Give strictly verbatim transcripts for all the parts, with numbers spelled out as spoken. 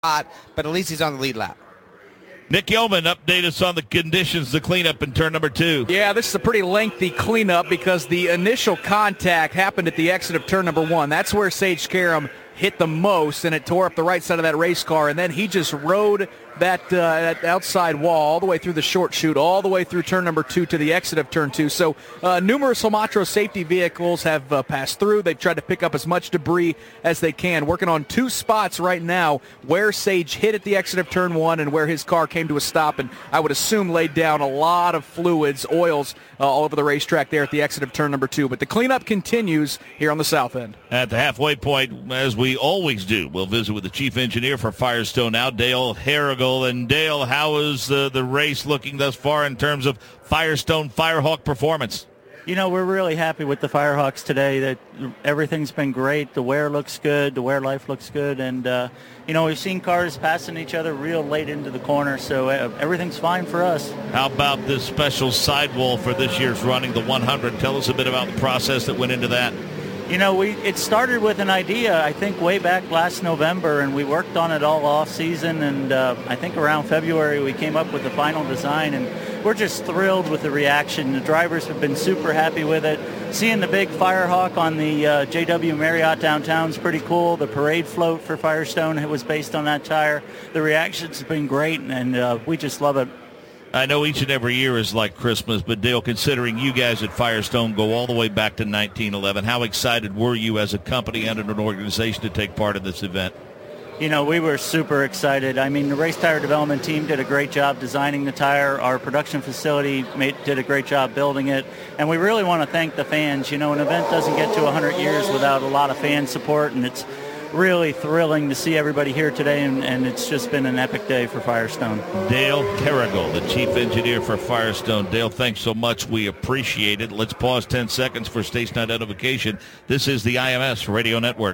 but at least he's on the lead lap. Nick Yeoman, update us on the conditions, the cleanup in turn number two. Yeah, this is a pretty lengthy cleanup because the initial contact happened at the exit of turn number one. That's where Sage Karam hit the most, and it tore up the right side of that race car, and then he just rode that, uh, that outside wall all the way through the short chute, all the way through turn number two to the exit of turn two. So uh, numerous Homatro safety vehicles have uh, passed through. They've tried to pick up as much debris as they can, working on two spots right now where Sage hit at the exit of turn one and where his car came to a stop, and I would assume laid down a lot of fluids, oils, uh, all over the racetrack there at the exit of turn number two. But the cleanup continues here on the south end. At the halfway point, as we always do, we'll visit with the chief engineer for Firestone now, Dale Harrigal. And Dale, how is uh, the race looking thus far in terms of Firestone Firehawk performance? You know, we're really happy with the Firehawks today. That everything's been great. The wear looks good. The wear life looks good. And, uh, you know, we've seen cars passing each other real late into the corner, so uh, everything's fine for us. How about this special sidewall for this year's running, the one hundred? Tell us a bit about the process that went into that. You know, we it started with an idea, I think, way back last November, and we worked on it all off season, and uh, I think around February we came up with the final design, and we're just thrilled with the reaction. The drivers have been super happy with it. Seeing the big Firehawk on the uh, J W Marriott downtown is pretty cool. The parade float for Firestone was based on that tire. The reaction's been great, and uh, we just love it. I know each and every year is like Christmas, but Dale, considering you guys at Firestone go all the way back to nineteen eleven, how excited were you as a company and an organization to take part in this event? You know, we were super excited. I mean, the race tire development team did a great job designing the tire. Our production facility made, did a great job building it. And we really want to thank the fans. You know, an event doesn't get to one hundred years without a lot of fan support, and it's really thrilling to see everybody here today, and, and it's just been an epic day for Firestone. Dale Harrigal, the chief engineer for Firestone. Dale, thanks so much. We appreciate it. Let's pause ten seconds for station identification. This is the I M S Radio Network.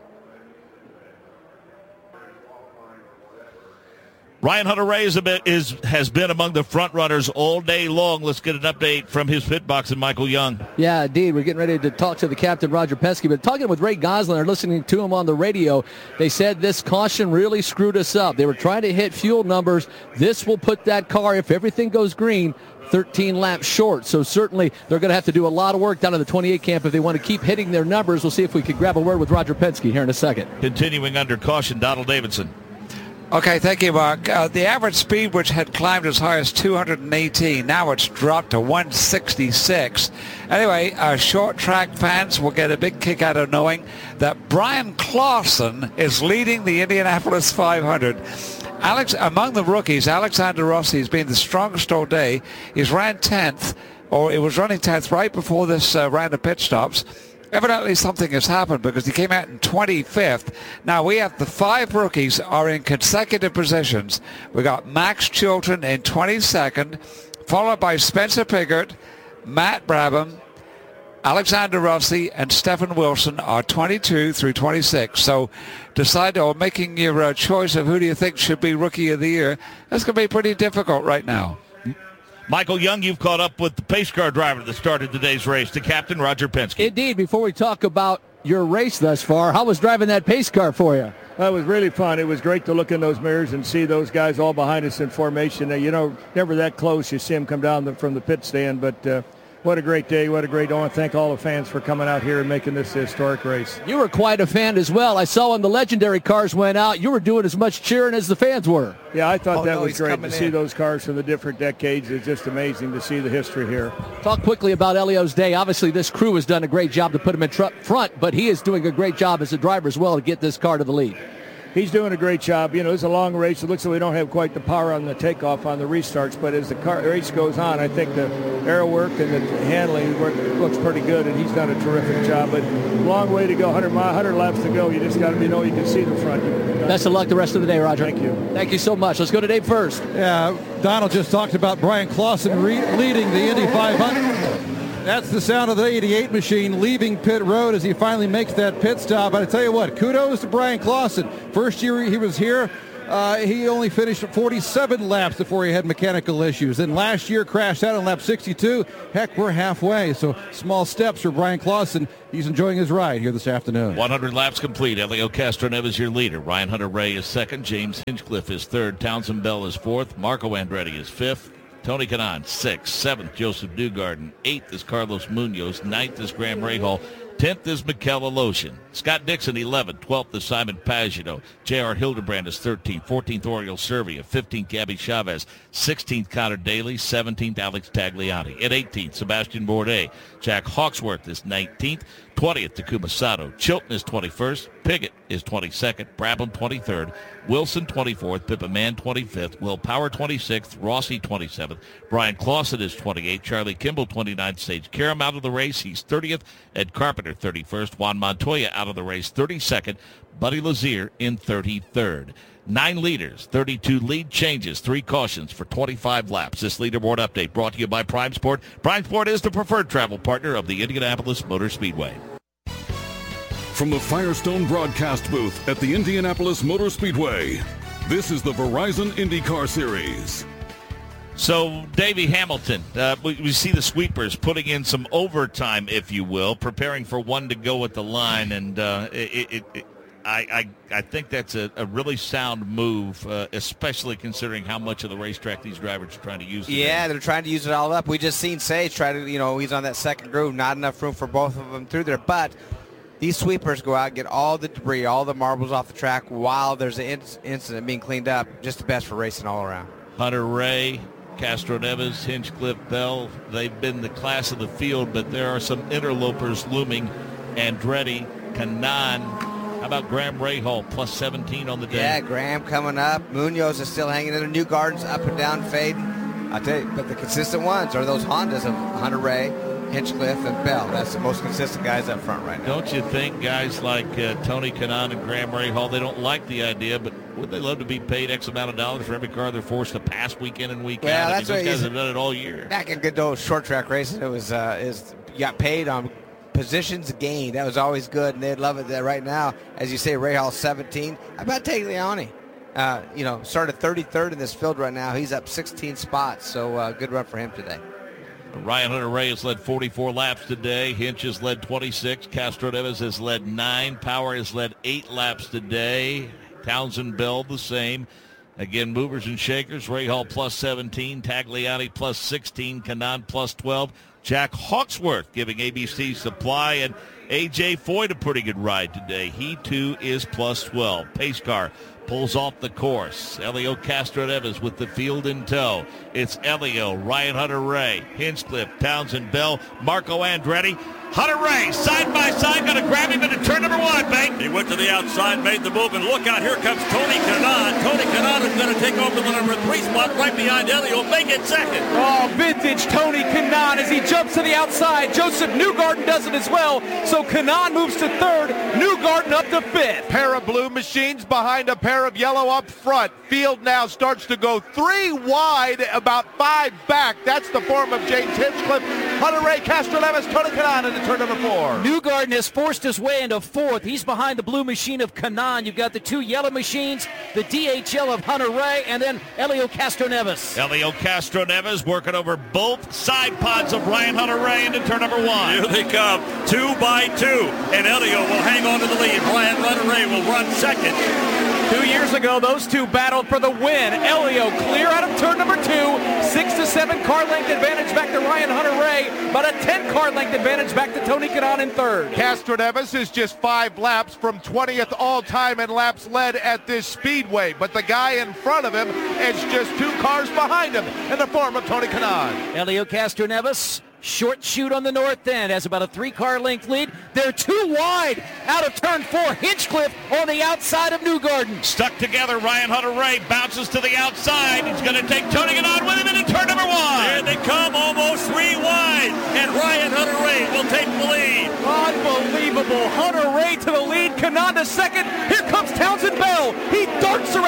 Ryan Hunter-Reay is a bit, is, has been among the front runners all day long. Let's get an update from his pit box and Michael Young. Yeah, indeed. We're getting ready to talk to the captain, Roger Penske. But talking with Ray Gosselin, listening to him on the radio, they said this caution really screwed us up. They were trying to hit fuel numbers. This will put that car, if everything goes green, thirteen laps short. So certainly they're going to have to do a lot of work down in the twenty-eight camp if they want to keep hitting their numbers. We'll see if we can grab a word with Roger Penske here in a second. Continuing under caution, Donald Davidson. Okay, thank you, Mark. Uh, the average speed, which had climbed as high as two hundred eighteen, now it's dropped to one sixty-six. Anyway, our short track fans will get a big kick out of knowing that Brian Clausen is leading the Indianapolis five hundred. Alex, among the rookies, Alexander Rossi has been the strongest all day. He's ran tenth, or it was running tenth right before this uh, round of pit stops. Evidently something has happened because he came out in twenty-fifth. Now we have the five rookies are in consecutive positions. We got Max Chilton in twenty-second, followed by Spencer Piggott, Matt Brabham, Alexander Rossi, and Stephen Wilson are twenty-two through twenty-six. So decide on making your uh, choice of who do you think should be Rookie of the Year. That's going to be pretty difficult right now. Michael Young, you've caught up with the pace car driver that started today's race, the captain, Roger Penske. Indeed. Before we talk about your race thus far, how was driving that pace car for you? Well, it was really fun. It was great to look in those mirrors and see those guys all behind us in formation. Uh, you know, never that close. You see them come down the, from the pit stand, but uh, what a great day. What a great day. I want to thank all the fans for coming out here and making this a historic race. You were quite a fan as well. I saw when the legendary cars went out, you were doing as much cheering as the fans were. Yeah, I thought oh, that no, was great to in. see those cars from the different decades. It's just amazing to see the history here. Talk quickly about Elio's day. Obviously, this crew has done a great job to put him in tr- front, but he is doing a great job as a driver as well to get this car to the lead. He's doing a great job. You know, it's a long race. It looks like we don't have quite the power on the takeoff on the restarts, but as the car, race goes on, I think the aero work and the handling work looks pretty good, and he's done a terrific job. But long way to go, one hundred, mile, one hundred laps to go. You just got to be know you can see the front. Best of luck the rest of the day, Roger. Thank you. Thank you so much. Let's go to Dave first. Yeah, Donald just talked about Brian Clausen re- leading the Indy five hundred. That's the sound of the eighty-eight machine leaving pit road as he finally makes that pit stop. But I tell you what, kudos to Brian Clausen. First year he was here, Uh, he only finished forty-seven laps before he had mechanical issues. And last year crashed out on lap sixty-two. Heck, we're halfway. So small steps for Brian Clausen. He's enjoying his ride here this afternoon. one hundred laps complete. Elio Castroneves your leader. Ryan Hunter-Ray is second. James Hinchcliffe is third. Townsend Bell is fourth. Marco Andretti is fifth. Tony Kanaan, sixth. Seventh, Joseph Newgarden. Eighth is Carlos Munoz. Ninth is Graham Rahal. tenth is Mikel Aloshin. Scott Dixon, eleventh. twelfth is Simon Pagino. J R. Hildebrand is thirteenth. fourteenth, Oriol Servia. fifteenth, Gabby Chavez. sixteenth, Connor Daly. seventeenth, Alex Tagliani. At eighteenth, Sebastian Bourdais. Jack Hawksworth is nineteenth. twentieth, Takuma Sato. Chilton is twenty-first. Piggott is twenty-second. Brabham twenty-third. Wilson twenty-fourth. Pippa Mann twenty-fifth. Will Power twenty-sixth. Rossi twenty-seventh. Brian Clausen is twenty-eighth. Charlie Kimball twenty-ninth. Sage Karam out of the race. He's thirtieth. Ed Carpenter thirty-first. Juan Montoya out of the race thirty-second. Buddy Lazier in thirty-third. Nine leaders, thirty-two lead changes, three cautions for twenty-five laps. This leaderboard update brought to you by Prime Sport. Prime Sport is the preferred travel partner of the Indianapolis Motor Speedway. From the Firestone broadcast booth at the Indianapolis Motor Speedway, this is the Verizon IndyCar Series. So, Davey Hamilton, uh, we, we see the sweepers putting in some overtime, if you will, preparing for one to go at the line, and uh, it, it, it I, I I think that's a, a really sound move, uh, especially considering how much of the racetrack these drivers are trying to use today. Yeah, they're trying to use it all up. We just seen Sage try to, you know, he's on that second groove, not enough room for both of them through there. But these sweepers go out, get all the debris, all the marbles off the track while there's an in- incident being cleaned up. Just the best for racing all around. Hunter-Ray, Castroneves, Hinchcliffe, Bell, they've been the class of the field, but there are some interlopers looming. Andretti, Kanaan. How about Graham Rahal, plus seventeen on the day? Yeah, Graham coming up. Munoz is still hanging in there. Newgarden's up and down fading. I tell you, but the consistent ones are those Hondas of Hunter-Ray, Hinchcliffe, and Bell. That's the most consistent guys up front right now. Don't you think guys like uh, Tony Kanaan and Graham Rahal, they don't like the idea, but would they love to be paid X amount of dollars for every car they're forced to pass week in and week well, out? That's I mean, what those guys have done it all year. Back in good old short track racing, it was uh, is you got paid on positions gained. That was always good, and they'd love it. That right now, as you say, Rahal seventeen. How about Tagliani? Uh, you know, started thirty-third in this field right now. He's up sixteen spots, so uh, good run for him today. Ryan Hunter-Ray has led forty-four laps today. Hinch has led twenty-six. Castroneves has led nine. Power has led eight laps today. Townsend Bell the same. Again, movers and shakers. Rahal plus seventeen. Tagliani plus sixteen. Kanaan plus twelve. Jack Hawksworth giving A B C Supply and A J Foyt a pretty good ride today. He, too, is plus twelve. Pace car pulls off the course. Elio Castroneves with the field in tow. It's Elio, Ryan Hunter-Ray, Hinchcliffe, Townsend Bell, Marco Andretti. Hunter-Ray, side by side, going to grab him into turn number one, Bank. He went to the outside, made the move, and look out, here comes Tony Kanaan. Tony Kanaan is going to take over the number three spot right behind Elio, make it second. Oh, vintage Tony Kanaan as he jumps to the outside. Joseph Newgarden does it as well, so Kanaan moves to third, Newgarden up to fifth. Pair of blue machines behind a pair of yellow up front. Field now starts to go three wide, about five back. That's the form of James Hinchcliffe, Hunter-Ray, Castroneves, Tony Kanaan into turn number four. Newgarden has forced his way into fourth. He's behind the blue machine of Kanaan. You've got the two yellow machines, the D H L of Hunter-Ray, and then Elio Castroneves. Elio Castroneves working over both side pods of Ryan Hunter-Ray into turn number one. Here they come, two by two, and Elio will hang on to the lead. Ryan Hunter-Ray will run second. Two years ago, those two battled for the win. Elio clear out of turn number two. Six to seven car length advantage back to Ryan Hunter-Ray, but a ten car length advantage back to Tony Kanaan in third. Castroneves is just five laps from twentieth all-time in laps led at this speedway, but the guy in front of him is just two cars behind him in the form of Tony Kanaan. Elio Castroneves, short shoot on the north end, has about a three-car length lead. They're too wide out of turn four. Hinchcliffe on the outside of Newgarden. Stuck together, Ryan Hunter-Ray bounces to the outside. He's going to take Tony Kanaan with him into turn number one. Here they come, almost three wide, and Ryan Hunter-Ray will take the lead. Unbelievable. Hunter-Ray to the lead, Kanaan to second. Here comes Townsend Bell. He darts around Elio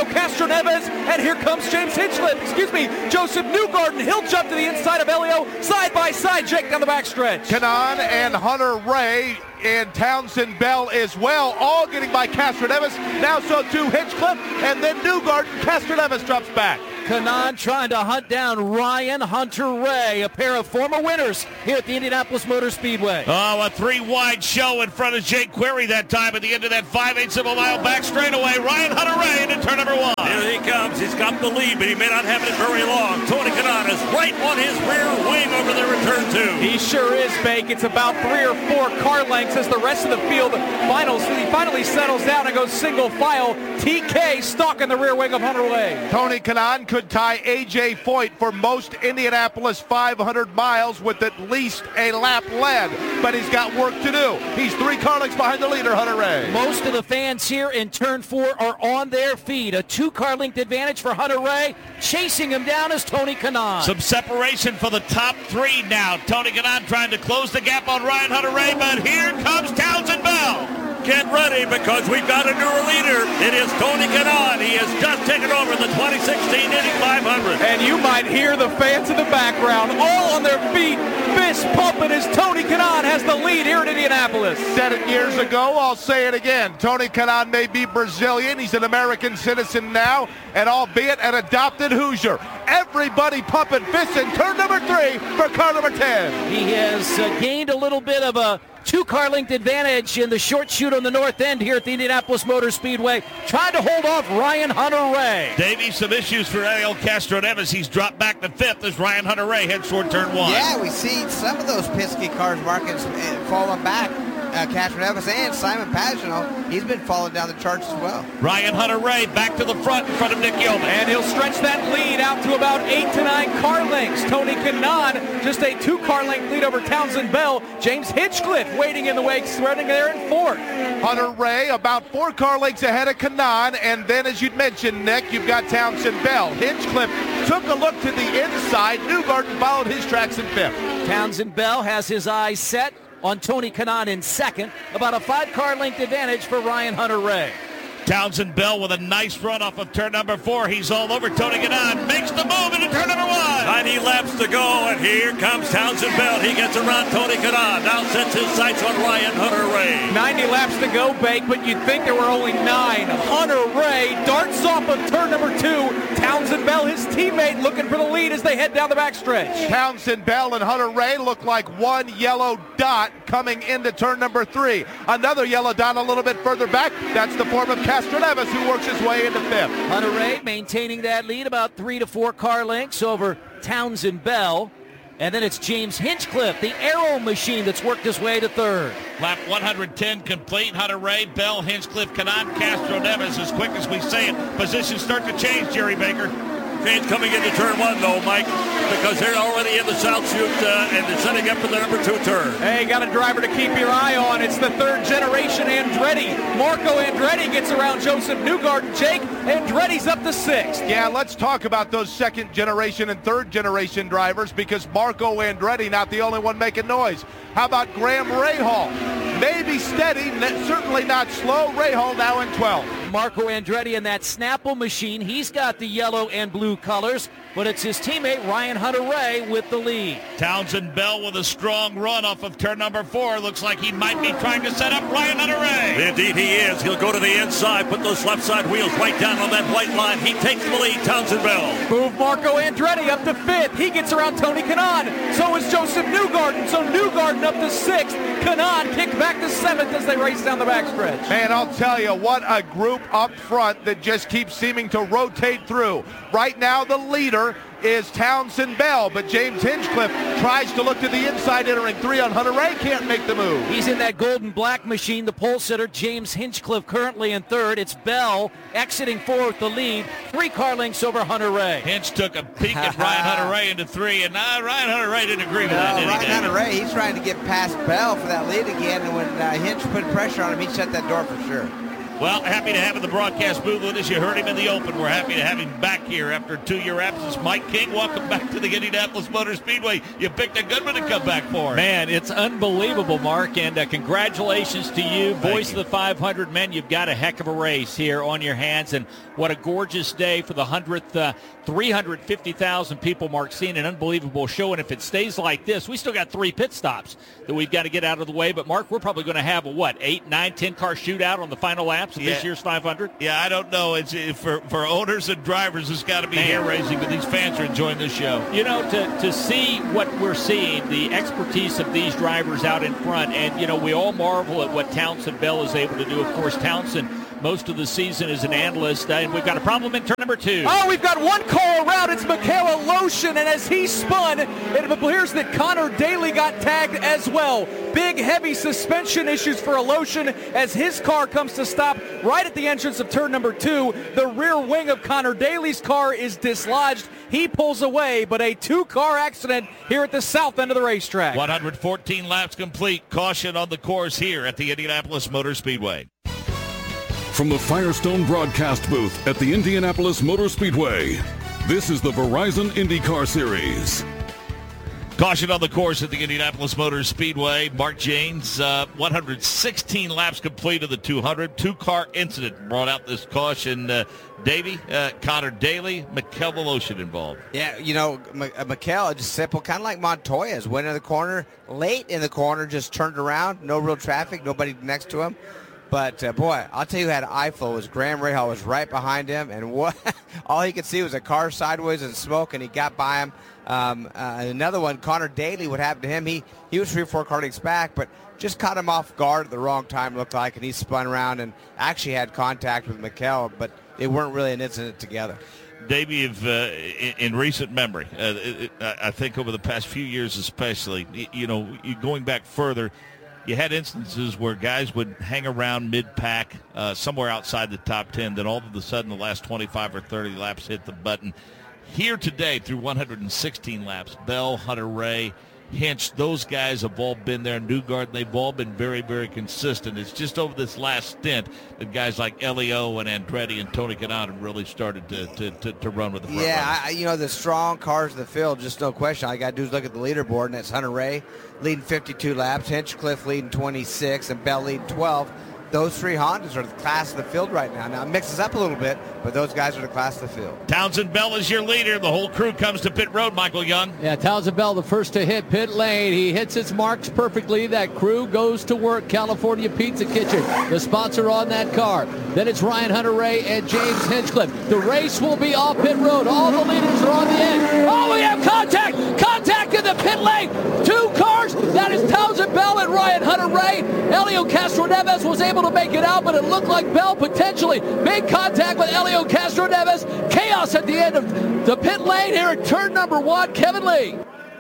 Castroneves, and here comes James Hinchcliffe. Excuse me, Joseph Newgarden. He'll jump to the inside of Elio, side by side, Jake, down the backstretch. Kanaan and Hunter Ray and Townsend Bell as well, all getting by Castroneves. Now so too Hinchcliffe, and then Newgarden. Castroneves drops back. Kanaan trying to hunt down Ryan Hunter-Reay, a pair of former winners here at the Indianapolis Motor Speedway. Oh, a three-wide show in front of Jake Query that time at the end of that five-eighths of a mile back straightaway. Ryan Hunter-Reay into turn number one. Here he comes. He's got the lead, but he may not have it very long. Tony Kanaan is right on his rear wing over the return two. He sure is, Bake. It's about three or four car lengths as the rest of the field finals. He finally settles down and goes single file. T K stalking the rear wing of Hunter-Reay. Tony Kanaan could tie A J Foyt for most Indianapolis five hundred miles with at least a lap led, but he's got work to do. He's three car lengths behind the leader, Hunter-Reay. Most of the fans here in turn four are on their feet. A two-car length advantage for Hunter-Reay. Chasing him down is Tony Kanaan. Some separation for the top three now. Tony Kanaan trying to close the gap on Ryan Hunter-Reay, but here comes Townsend Bell. Get ready because we've got a newer leader. It is Tony Kanaan. He has just taken over the twenty sixteen Indy five hundred. And you might hear the fans in the background all on their feet, fist pumping as Tony Kanaan has the lead here in Indianapolis. Said it years ago, I'll say it again. Tony Kanaan may be Brazilian. He's an American citizen now, and albeit an adopted Hoosier. Everybody pumping fists in turn number three for car number ten. He has uh, gained a little bit of a two-car length advantage in the short chute on the north end here at the Indianapolis Motor Speedway, trying to hold off Ryan Hunter-Reay. Davey, some issues for Elio Castroneves. He's dropped back to fifth as Ryan Hunter-Reay heads toward turn one. Yeah, we see some of those Penske cars, Marcus, falling back. Uh, Castroneves and Simon Pagenaud, he's been falling down the charts as well. Ryan Hunter-Reay back to the front in front of Nick Yeoman. And he'll stretch that lead out to about eight to nine car lengths. Tony Kanaan, just a two-car length lead over Townsend Bell. James Hinchcliffe waiting in the wake, running there in fourth. Hunter-Reay about four car lengths ahead of Kanaan, and then as you'd mentioned, Nick, you've got Townsend Bell. Hinchcliffe took a look to the inside. Newgarden followed his tracks in fifth. Townsend Bell has his eyes set on Tony Kanaan in second, about a five-car length advantage for Ryan Hunter-Reay. Townsend Bell with a nice run off of turn number four. He's all over Tony Kanaan. Makes the move into turn number one. ninety laps to go, and here comes Townsend Bell. He gets around Tony Kanaan. Now sets his sights on Ryan Hunter-Reay. ninety laps to go, Bake, but you'd think there were only nine. Hunter-Reay darts off of turn number two. Townsend Bell, his teammate, looking for the lead as they head down the backstretch. Townsend Bell and Hunter-Reay look like one yellow dot coming into turn number three. Another yellow dot a little bit further back. That's the form of Castroneves, who works his way into fifth. Hunter-Reay maintaining that lead about three to four car lengths over Townsend Bell. And then it's James Hinchcliffe, the Aero machine, that's worked his way to third. Lap one hundred ten complete. Hunter-Reay, Bell, Hinchcliffe, Kanaan, Castroneves. As quick as we say it, positions start to change, Jerry Baker. Change coming into turn one, though, Mike, because they're already in the south chute uh, and they're setting up for the number two turn. Hey, got a driver to keep your eye on. It's the third generation Andretti. Marco Andretti gets around Joseph Newgarden. Jake, Andretti's up to sixth. Yeah, let's talk about those second generation and third generation drivers, because Marco Andretti not the only one making noise. How about Graham Rahal? Maybe steady, certainly not slow. Rahal now in twelfth. Marco Andretti in that Snapple machine. He's got the yellow and blue colors, but it's his teammate Ryan Hunter-Reay with the lead. Townsend Bell with a strong run off of turn number four. Looks like he might be trying to set up Ryan Hunter-Reay. Indeed he is. He'll go to the inside, put those left side wheels right down on that white line. He takes the lead, Townsend Bell. Move Marco Andretti up to fifth. He gets around Tony Kanaan. So is Joseph Newgarden. So Newgarden up to sixth. Kanaan kicked back to seventh as they race down the backstretch. Man, I'll tell you, what a group up front that just keeps seeming to rotate through. Right now, the leader is Townsend Bell, but James Hinchcliffe tries to look to the inside, entering three on Hunter-Reay, can't make the move. He's in that golden black machine, the pole sitter, James Hinchcliffe currently in third. It's Bell exiting fourth, the lead, three car lengths over Hunter-Reay. Hinch took a peek at Ryan Hunter-Reay into three, and uh, Ryan Hunter-Reay didn't agree with no, that, did Ryan he, Hunter-Reay, he's trying to get past Bell for that lead again, and when uh, Hinch put pressure on him, he shut that door for sure. Well, happy to have in the broadcast booth with us. You heard him in the open. We're happy to have him back here after a two-year absence. Mike King, welcome back to the Indianapolis Motor Speedway. You picked a good one to come back for. Man, it's unbelievable, Mark, and uh, congratulations to you. Thank Voice you. of the five hundred men. You've got a heck of a race here on your hands, and what a gorgeous day for the hundredth. Uh, three hundred fifty thousand people, Mark, seeing an unbelievable show, and if it stays like this, we still got three pit stops that we've got to get out of the way. But, Mark, we're probably going to have a, what, eight, nine, ten-car shootout on the final laps of Yeah. this year's five hundred? Yeah, I don't know. It's it, for for owners and drivers, it's got to be hair-raising, but these fans are enjoying this show. You know, to, to see what we're seeing, the expertise of these drivers out in front, and, you know, we all marvel at what Townsend Bell is able to do. Of course, Townsend, most of the season as an analyst, uh, and we've got a problem in turn number two. Oh, we've got one car around. It's Michaela Lotion, and as he spun, it appears that Connor Daly got tagged as well. Big, heavy suspension issues for Lotion as his car comes to stop right at the entrance of turn number two. The rear wing of Connor Daly's car is dislodged. He pulls away, but a two-car accident here at the south end of the racetrack. one hundred fourteen laps complete. Caution on the course here at the Indianapolis Motor Speedway. From the Firestone broadcast booth at the Indianapolis Motor Speedway, this is the Verizon IndyCar Series. Caution on the course at the Indianapolis Motor Speedway. Mark Janes, uh, one hundred sixteen laps complete of the two hundred. Two-car incident brought out this caution. Uh, Davey, uh, Connor Daly, Michaela Lotion involved. Yeah, you know, M- Michaela, just simple, kind of like Montoya's. Went in the corner, late in the corner, just turned around. No real traffic, nobody next to him. But, uh, boy, I'll tell you who had an eye full was Graham Rahal was right behind him, and what all he could see was a car sideways and smoke, and he got by him. Um, uh, another one, Connor Daly, what happened to him, he, he was three or four car lengths back, but just caught him off guard at the wrong time, looked like, and he spun around and actually had contact with Michaela, but they weren't really an incident together. Davey, if, uh, in, in recent memory, uh, it, it, I think over the past few years especially, you, you know, you, going back further, you had instances where guys would hang around mid-pack, uh, somewhere outside the top ten, then all of a sudden the last twenty-five or thirty laps hit the button. Here today, through one hundred sixteen laps, Bell, Hunter-Reay, Hinch, those guys have all been there. Newgarden, they've all been very, very consistent. It's just over this last stint that guys like Elio and Andretti and Tony Kanaan have really started to, to, to, to run with the front Yeah, runners. I, you know, the strong cars in the field, just no question. All you got to do is look at the leaderboard, and that's Hunter-Reay leading fifty-two laps, Hinchcliffe leading twenty-six, and Bell leading twelve. Those three Hondas are the class of the field right now. Now, it mixes up a little bit, but those guys are the class of the field. Townsend Bell is your leader. The whole crew comes to pit road, Michael Young. Yeah, Townsend Bell, the first to hit pit lane. He hits his marks perfectly. That crew goes to work. California Pizza Kitchen, the sponsor on that car. Then it's Ryan Hunter-Reay and James Hinchcliffe. The race will be off pit road. All the leaders are on the end. Oh, we have contact! Contact in the pit lane! Two cars! That is Townsend Bell and Ryan Hunter-Reay. Elio Castro-Neves was able to make it out, but it looked like Bell potentially made contact with Elio Castro-Neves. Chaos at the end of the pit lane here at turn number one. Kevin Lee.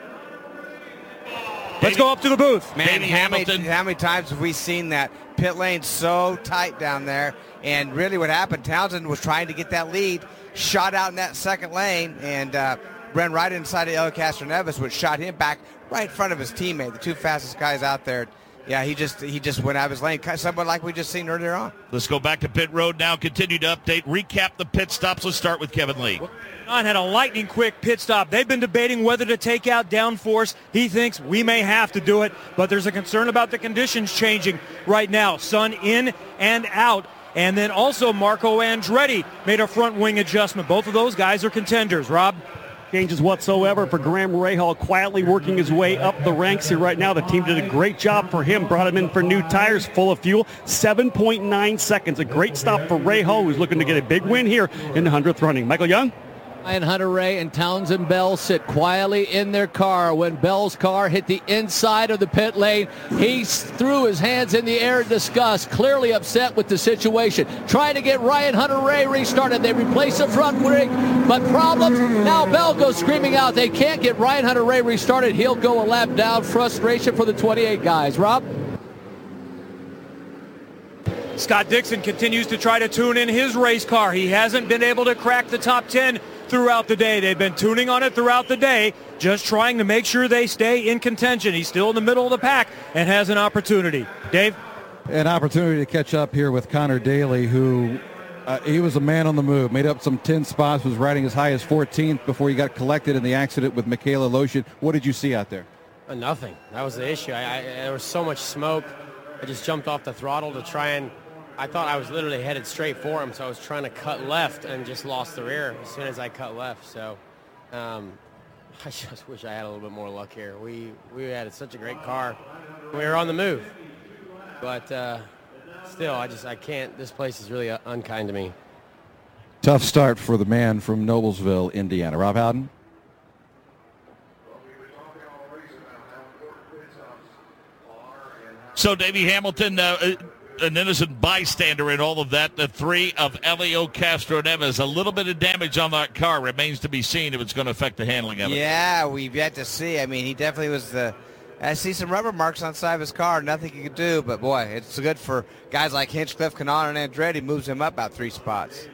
Let's go up to the booth. Man, Davey how many, Hamilton. how many times have we seen that pit lane so tight down there? And really what happened, Townsend was trying to get that lead, shot out in that second lane, and uh, ran right inside of Elio Castro-Neves, which shot him back right in front of his teammate, the two fastest guys out there. Yeah, he just he just went out of his lane, somewhat like we just seen earlier on. Let's go back to pit road now. Continue to update, recap the pit stops. Let's start with Kevin Lee. John had a lightning quick pit stop. They've been debating whether to take out downforce. He thinks we may have to do it, but there's a concern about the conditions changing right now. Sun in and out. And then also Marco Andretti made a front wing adjustment. Both of those guys are contenders. Rob? Changes whatsoever for Graham Rahal, quietly working his way up the ranks here right now. The team did a great job for him, brought him in for new tires, full of fuel, seven point nine seconds. A great stop for Rahal, who's looking to get a big win here in the hundredth running. Michael Young? Ryan Hunter-Reay and Townsend Bell sit quietly in their car. When Bell's car hit the inside of the pit lane, he threw his hands in the air in disgust, clearly upset with the situation. Trying to get Ryan Hunter-Reay restarted. They replace the front wing, but problems. Now Bell goes screaming out. They can't get Ryan Hunter-Reay restarted. He'll go a lap down. Frustration for the twenty-eight guys. Rob? Scott Dixon continues to try to tune in his race car. He hasn't been able to crack the top ten throughout the day. They've been tuning on it throughout the day, just trying to make sure they stay in contention. He's still in the middle of the pack and has an opportunity. Dave? an opportunity to catch up here with Connor Daly, who uh, he was a man on the move, made up some ten spots, was riding as high as fourteenth before he got collected in the accident with Michaela Lotion. What did you see out there? Uh, nothing. That was the issue. I, I, there was so much smoke. I just jumped off the throttle to try and, I thought I was literally headed straight for him, so I was trying to cut left and just lost the rear as soon as I cut left. So um, I just wish I had a little bit more luck here. We, we had such a great car. We were on the move. But uh, still, I just, I can't, this place is really uh, unkind to me. Tough start for the man from Noblesville, Indiana. Rob Howden? So, Davey Hamilton, uh, an innocent bystander in all of that. The three of Helio Castroneves. A little bit of damage on that car. Remains to be seen if it's going to affect the handling of it. Yeah, we've yet to see. I mean, he definitely was the... I see some rubber marks on the side of his car. Nothing he could do, but, boy, it's good for guys like Hinchcliffe, Kanaan, and Andretti. Moves him up about three spots.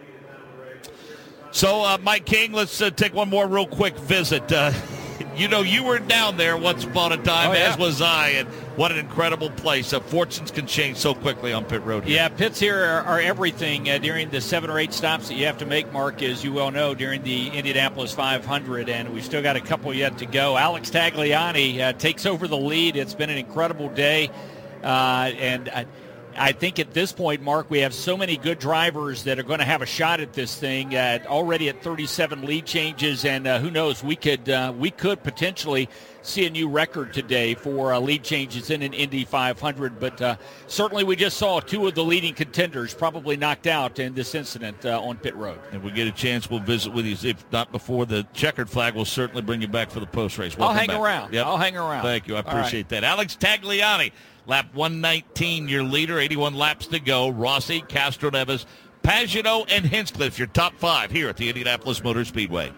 So, uh, Mike King, let's uh, take one more real quick visit. Uh, you know, you were down there once upon a time, oh, yeah. as was I, and what an incredible place. Uh, fortunes can change so quickly on pit road here. Yeah, pits here are, are everything uh, during the seven or eight stops that you have to make, Mark, as you well know, during the Indianapolis five hundred, and we've still got a couple yet to go. Alex Tagliani uh, takes over the lead. It's been an incredible day, uh, and I, I think at this point, Mark, we have so many good drivers that are going to have a shot at this thing. Uh, already at thirty-seven lead changes, and uh, who knows, we could uh, we could potentially see a new record today for uh, lead changes in an Indy five hundred. But uh, certainly, we just saw two of the leading contenders probably knocked out in this incident uh, on pit road. If we get a chance, we'll visit with you. If not before the checkered flag, we'll certainly bring you back for the post race. I'll hang back. around. Yep. I'll hang around. Thank you. I All appreciate right. that. Alex Tagliani. Lap one nineteen, your leader, eighty-one laps to go. Rossi, Castroneves, Pagenaud, and Hinchcliffe, your top five here at the Indianapolis Motor Speedway.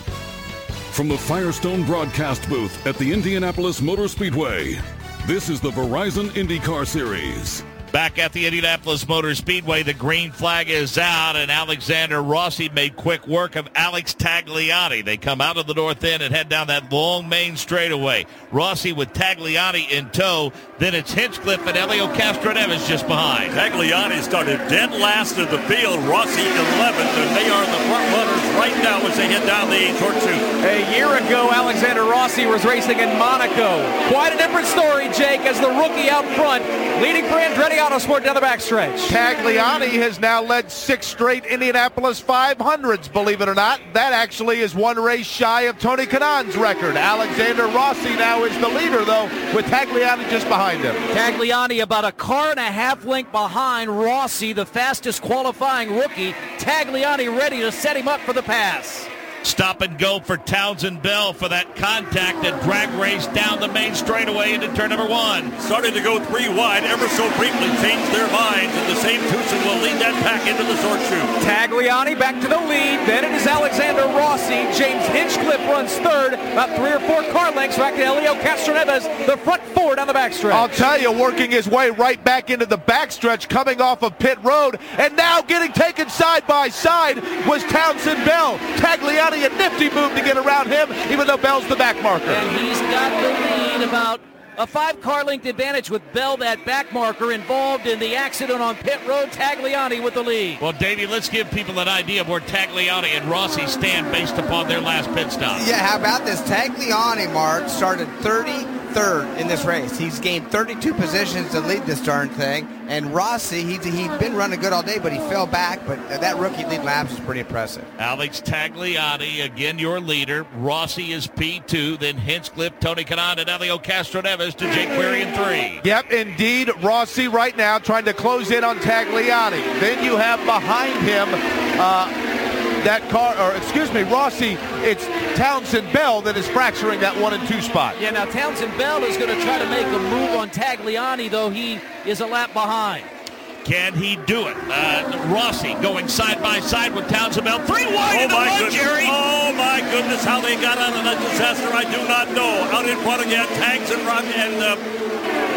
From the Firestone broadcast booth at the Indianapolis Motor Speedway, this is the Verizon IndyCar Series. Back at the Indianapolis Motor Speedway, the green flag is out, and Alexander Rossi made quick work of Alex Tagliani. They come out of the north end and head down that long main straightaway. Rossi with Tagliani in tow. Then it's Hinchcliffe and Helio Castroneves just behind. Tagliani started dead last in the field. Rossi eleventh, and they are the front runners right now as they head down the short chute. A year ago, Alexander Rossi was racing in Monaco. Quite a different story, Jake, as the rookie out front, leading for Andretti Autosport down the backstretch. Tagliani has now led six straight Indianapolis five hundreds, believe it or not. That actually is one race shy of Tony Kanaan's record. Alexander Rossi now is the leader, though, with Tagliani just behind him. Tagliani about a car and a half length behind Rossi, the fastest qualifying rookie. Tagliani ready to set him up for the pass. Stop and go for Townsend Bell for that contact and drag race down the main straightaway into turn number one. Starting to go three wide, ever so briefly changed their minds, and the same twosome will lead that pack into the short chute. Tagliani back to the lead. Then it is Alexander Rossi. James Hinchcliffe runs third, about three or four car lengths back to Helio Castroneves, the front four down the backstretch. I'll tell you, working his way right back into the backstretch, coming off of pit road, and now getting taken side by side was Townsend Bell. Tagliani, a nifty move to get around him, even though Bell's the back marker. And he's got the lead, about a five car length advantage with Bell, that back marker, involved in the accident on pit road. Tagliani with the lead. Well, Davey, let's give people an idea of where Tagliani and Rossi stand based upon their last pit stop. Yeah, how about this? Tagliani, Mark, started thirty-third in this race. He's gained thirty-two positions to lead this darn thing. And Rossi, he's, he's been running good all day, but he fell back. But that rookie lead laps is pretty impressive. Alex Tagliani, again, your leader. Rossi is P two. Then Hinchcliffe, Tony Kanaan, and Helio Castroneves to Jake Query in three. Yep, indeed. Rossi right now trying to close in on Tagliani. Then you have behind him uh, that car, or excuse me, Rossi, it's Townsend Bell that is fracturing that one and two spot. Yeah, now Townsend Bell is going to try to make a move on Tagliani, though he is a lap behind. Can he do it? Uh, Rossi going side by side with Townsend Bell. Three wide oh in the my one, goodness. Jerry. Oh, my goodness, how they got out of that disaster, I do not know. Out in front again, Tags and Rock and uh,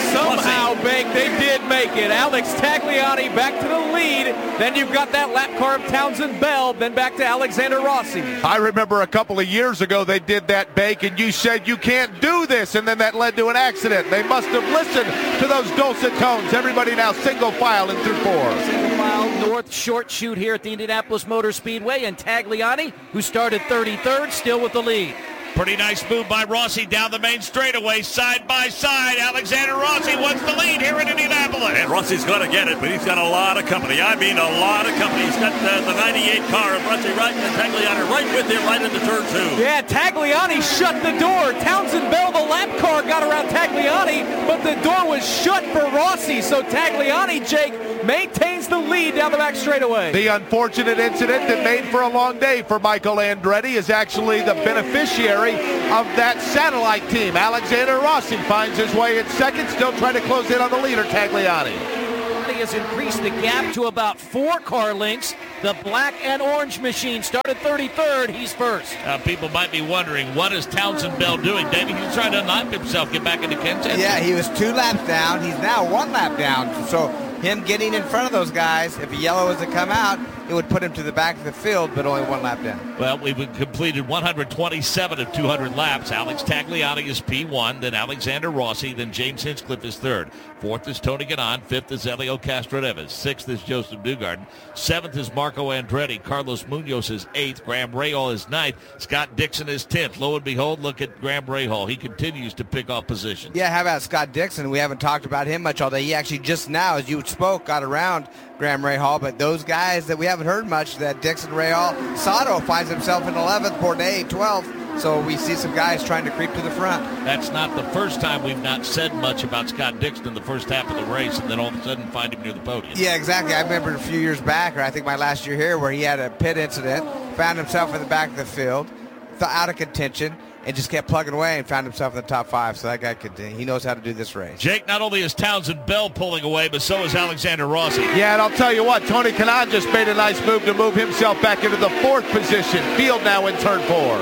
Somehow, Bank, they did make it. Alex Tagliani back to the lead. Then you've got that lap car of Townsend Bell. Then back to Alexander Rossi. I remember a couple of years ago they did that, Bake, and you said you can't do this, and then that led to an accident. They must have listened to those dulcet tones. Everybody now single file in through four. Single file north short chute here at the Indianapolis Motor Speedway, and Tagliani, who started thirty-third, still with the lead. Pretty nice move by Rossi down the main straightaway, side by side. Alexander Rossi wants the lead here in Indianapolis. And Rossi's going to get it, but he's got a lot of company. I mean, a lot of company. He's got uh, the ninety-eight car of Rossi right, and Tagliani right with him right into turn two. Yeah, Tagliani shut the door. Townsend Bell, the lap car, got around Tagliani, but the door was shut for Rossi. So Tagliani, Jake, maintains the lead down the back straightaway. The unfortunate incident that made for a long day for Michael Andretti is actually the beneficiary of that satellite team. Alexander Rossi finds his way in second, still trying to close in on the leader, Tagliani. He has increased the gap to about four car lengths. The black and orange machine started thirty-third. He's first. Uh, people might be wondering, what is Townsend Bell doing? David, he's trying to unlock himself, get back into contention. Yeah, he was two laps down. He's now one lap down. So him getting in front of those guys, if a yellow was to come out, it would put him to the back of the field, but only one lap down. Well, we've completed one hundred twenty-seven of two hundred laps. Alex Tagliani is P one, then Alexander Rossi, then James Hinchcliffe is third. Fourth is Tony Kanaan. Fifth is Elio Castroneves. Sixth is Joseph Newgarden. Seventh is Marco Andretti. Carlos Munoz is eighth. Graham Rahal is ninth. Scott Dixon is tenth. Lo and behold, look at Graham Rahal. He continues to pick off positions. Yeah, how about Scott Dixon? We haven't talked about him much all day. He actually just now, as you spoke, got around Graham Rahal, but those guys that we haven't heard much, that Dixon, Rahal, Sato finds himself in eleventh, Bourdais twelfth. So we see some guys trying to creep to the front. That's not the first time we've not said much about Scott Dixon in the first half of the race, and then all of a sudden find him near the podium. Yeah, exactly. I remember a few years back, or I think my last year here, where he had a pit incident, found himself in the back of the field, out of contention, and just kept plugging away and found himself in the top five. So that guy could, he knows how to do this race. Jake, not only is Townsend Bell pulling away, but so is Alexander Rossi. Yeah, and I'll tell you what, Tony Kanaan just made a nice move to move himself back into the fourth position. Field now in turn four.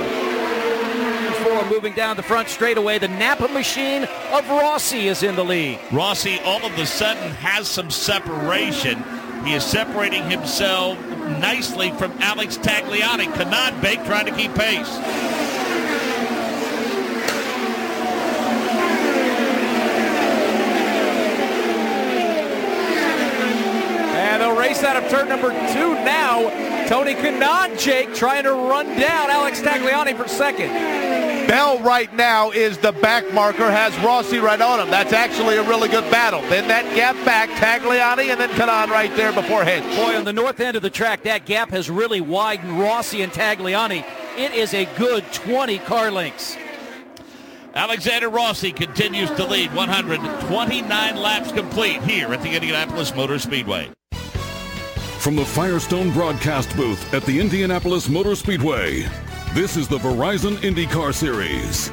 Four moving down the front straightaway. The Napa machine of Rossi is in the lead. Rossi all of a sudden has some separation. He is separating himself nicely from Alex Tagliani. Kanaan Bake trying to keep pace. And they'll race out of turn number two now. Tony Kanaan, Jake, trying to run down Alex Tagliani for second. Bell right now is the back marker, has Rossi right on him. That's actually a really good battle. Then that gap back, Tagliani, and then Kanaan right there before Hinch. Boy, on the north end of the track, that gap has really widened Rossi and Tagliani. It is a good twenty car lengths. Alexander Rossi continues to lead, one hundred twenty-nine laps complete here at the Indianapolis Motor Speedway. From the Firestone broadcast booth at the Indianapolis Motor Speedway, this is the Verizon IndyCar Series.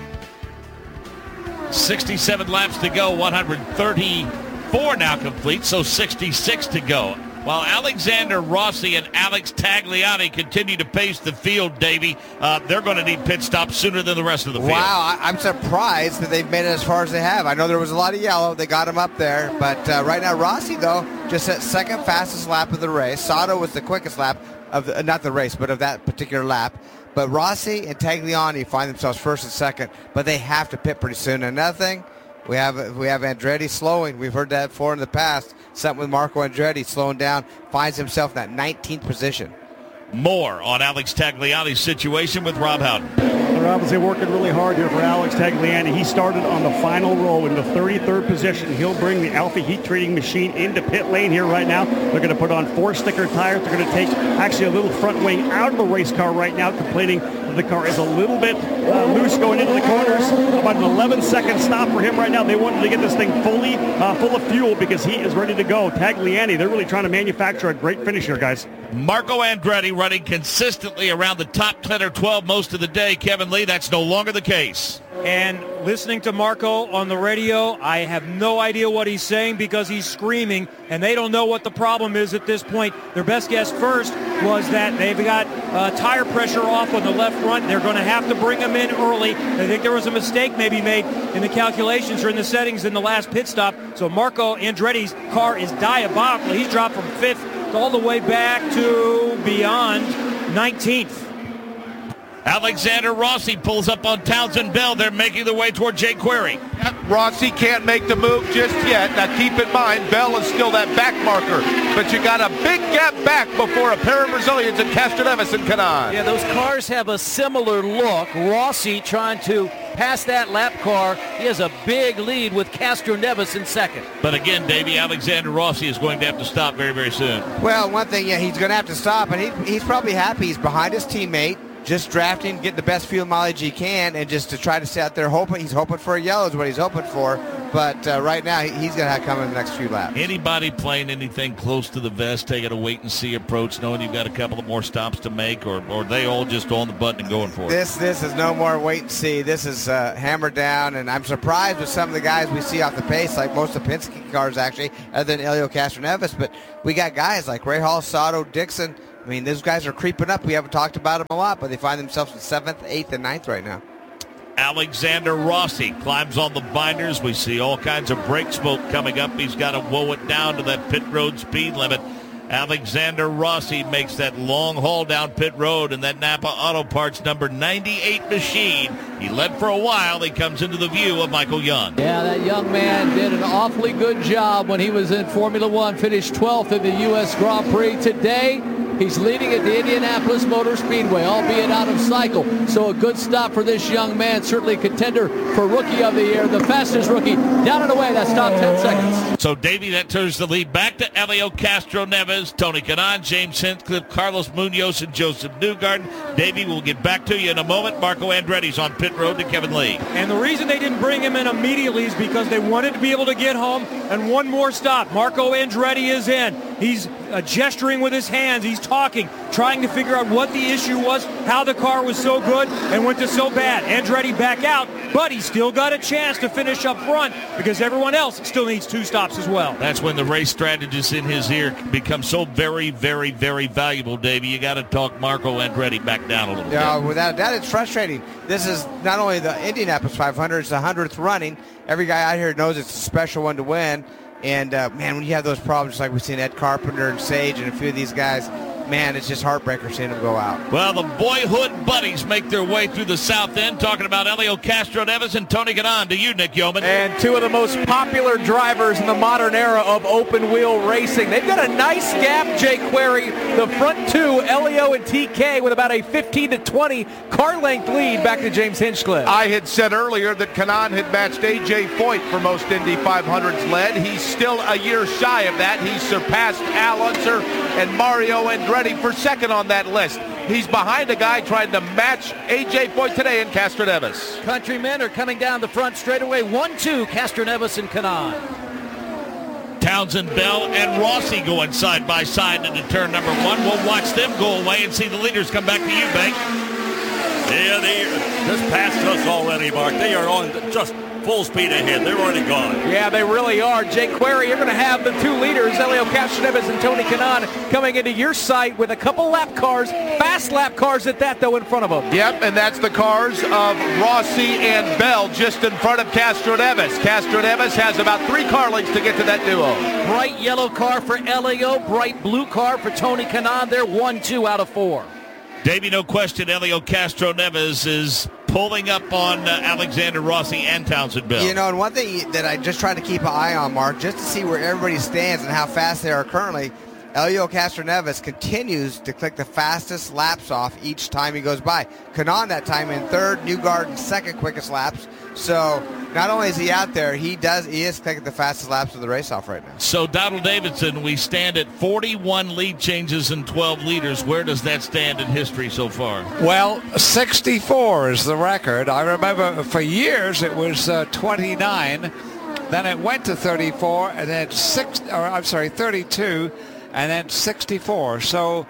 sixty-seven laps to go, one hundred thirty-four now complete, so sixty-six to go. While Alexander Rossi and Alex Tagliani continue to pace the field, Davey, uh, they're going to need pit stops sooner than the rest of the field. Wow, I, I'm surprised that they've made it as far as they have. I know there was a lot of yellow. They got him up there. But uh, right now, Rossi, though, just set second fastest lap of the race. Sato was the quickest lap of the, uh, not the race, but of that particular lap. But Rossi and Tagliani find themselves first and second, but they have to pit pretty soon. Another thing, we have we have Andretti slowing. We've heard that before in the past. Something with Marco Andretti slowing down, finds himself in that nineteenth position. More on Alex Tagliani's situation with Rob Howden. They're obviously working really hard here for Alex Tagliani. He started on the final row in the thirty-third position. He'll bring the Alpha heat treating machine into pit lane here right now. They're going to put on four sticker tires. They're going to take actually a little front wing out of the race car right now, complaining that the car is a little bit uh, loose going into the corners. About an eleven second stop for him right now. They wanted to get this thing fully uh, full of fuel because he is ready to go. Tagliani, they're really trying to manufacture a great finish here, guys. Marco Andretti running consistently around the top ten or twelve most of the day. Kevin Lee, that's no longer the case. And listening to Marco on the radio, I have no idea what he's saying because he's screaming, and they don't know what the problem is at this point. Their best guess first was that they've got uh, tire pressure off on the left front. They're going to have to bring him in early. They think there was a mistake maybe made in the calculations or in the settings in the last pit stop. So Marco Andretti's car is diabolical. He's dropped from fifth all the way back to beyond nineteenth. Alexander Rossi pulls up on Townsend Bell. They're making their way toward Jake Query. Rossi can't make the move just yet. Now keep in mind, Bell is still that back marker. But you got a big gap back before a pair of Brazilians in Castroneves and Kanaan. Yeah, those cars have a similar look. Rossi trying to pass that lap car. He has a big lead with Castroneves in second. But again, Davey, Alexander Rossi is going to have to stop very, very soon. Well, one thing, yeah, he's going to have to stop, and he, he's probably happy. He's behind his teammate, just drafting, getting the best fuel mileage he can, and just to try to stay out there hoping. He's hoping for a yellow is what he's hoping for. But uh, right now, he's going to have to come in the next few laps. Anybody playing anything close to the vest, taking a wait-and-see approach, knowing you've got a couple of more stops to make, or, or they all just on the button and going for it? This this is no more wait-and-see. This is uh, hammered down, and I'm surprised with some of the guys we see off the pace, like most of the Penske cars, actually, other than Helio Castroneves. But we got guys like Ray Hall, Sato, Dixon. I mean, those guys are creeping up. We haven't talked about them a lot, but they find themselves in seventh, eighth, and ninth right now. Alexander Rossi climbs on the binders. We see all kinds of brake smoke coming up. He's got to woe it down to that pit road speed limit. Alexander Rossi makes that long haul down pit road in that Napa Auto Parts number ninety-eight machine. He led for a while. He comes into the view of Michael Young. Yeah, that young man did an awfully good job when he was in Formula One, finished twelfth in the U S Grand Prix. Today, he's leading at the Indianapolis Motor Speedway, albeit out of cycle. So a good stop for this young man, certainly a contender for Rookie of the Year. The fastest rookie down and away. That's top ten seconds. So, Davey, that turns the lead back to Helio Castroneves, Tony Kanaan, James Hinchcliffe, Carlos Munoz, and Joseph Newgarden. Davey, we'll get back to you in a moment. Marco Andretti's on pit road to Kevin Lee. And the reason they didn't bring him in immediately is because they wanted to be able to get home. And one more stop. Marco Andretti is in. He's uh, gesturing with his hands. He's talking, trying to figure out what the issue was, how the car was so good and went to so bad. Andretti back out, but he still got a chance to finish up front because everyone else still needs two stops as well. That's when the race strategist in his ear becomes so very, very, very valuable, Davey. You got to talk Marco Andretti back down a little bit. Yeah, without a doubt, it's frustrating. This is not only the Indianapolis five hundred, it's the hundredth running. Every guy out here knows it's a special one to win. And, uh, man, when you have those problems like we've seen Ed Carpenter and Sage and a few of these guys, man, it's just heartbreaker seeing them go out. Well, the boyhood buddies make their way through the south end, talking about Helio Castroneves and Tony Kanaan. To you, Nick Yeoman. And two of the most popular drivers in the modern era of open-wheel racing. They've got a nice gap, Jake Query. The front two, Helio and T K, with about a fifteen to twenty car-length lead back to James Hinchcliffe. I had said earlier that Kanaan had matched A J Foyt for most Indy five hundreds led. He's still a year shy of that. He's surpassed Al Unser and Mario Andretti for second on that list. He's behind a guy trying to match A J Foyt today in Castroneves. Countrymen are coming down the front straightaway. one two, Castroneves and Kanaan. Townsend Bell and Rossi going side by side into turn number one. We'll watch them go away and see the leaders come back to you, Bank. Yeah, they just passed us already, Mark. They are on just full speed ahead. They're already gone. Yeah, they really are. Jake Query, you're going to have the two leaders, Helio Castroneves and Tony Kanaan, coming into your sight with a couple lap cars, fast lap cars at that, though, in front of them. Yep, and that's the cars of Rossi and Bell just in front of Castroneves. Castroneves has about three car lengths to get to that duo. Bright yellow car for Helio, bright blue car for Tony Kanaan. They're one two out of four. Davey, no question, Helio Castroneves is pulling up on uh, Alexander Rossi and Townsend Bell. You know, and one thing that I just try to keep an eye on, Mark, just to see where everybody stands and how fast they are currently, Helio Castroneves continues to click the fastest laps off each time he goes by. Kanaan that time in third, Newgarden second quickest laps. So not only is he out there, he does he is clicking the fastest laps of the race off right now. So Donald Davidson, we stand at forty-one lead changes and twelve leaders. Where does that stand in history so far? Well, sixty-four is the record. I remember for years it was uh, twenty-nine. Then it went to thirty-four, and then six. Or I'm sorry, thirty-two, and then sixty-four. So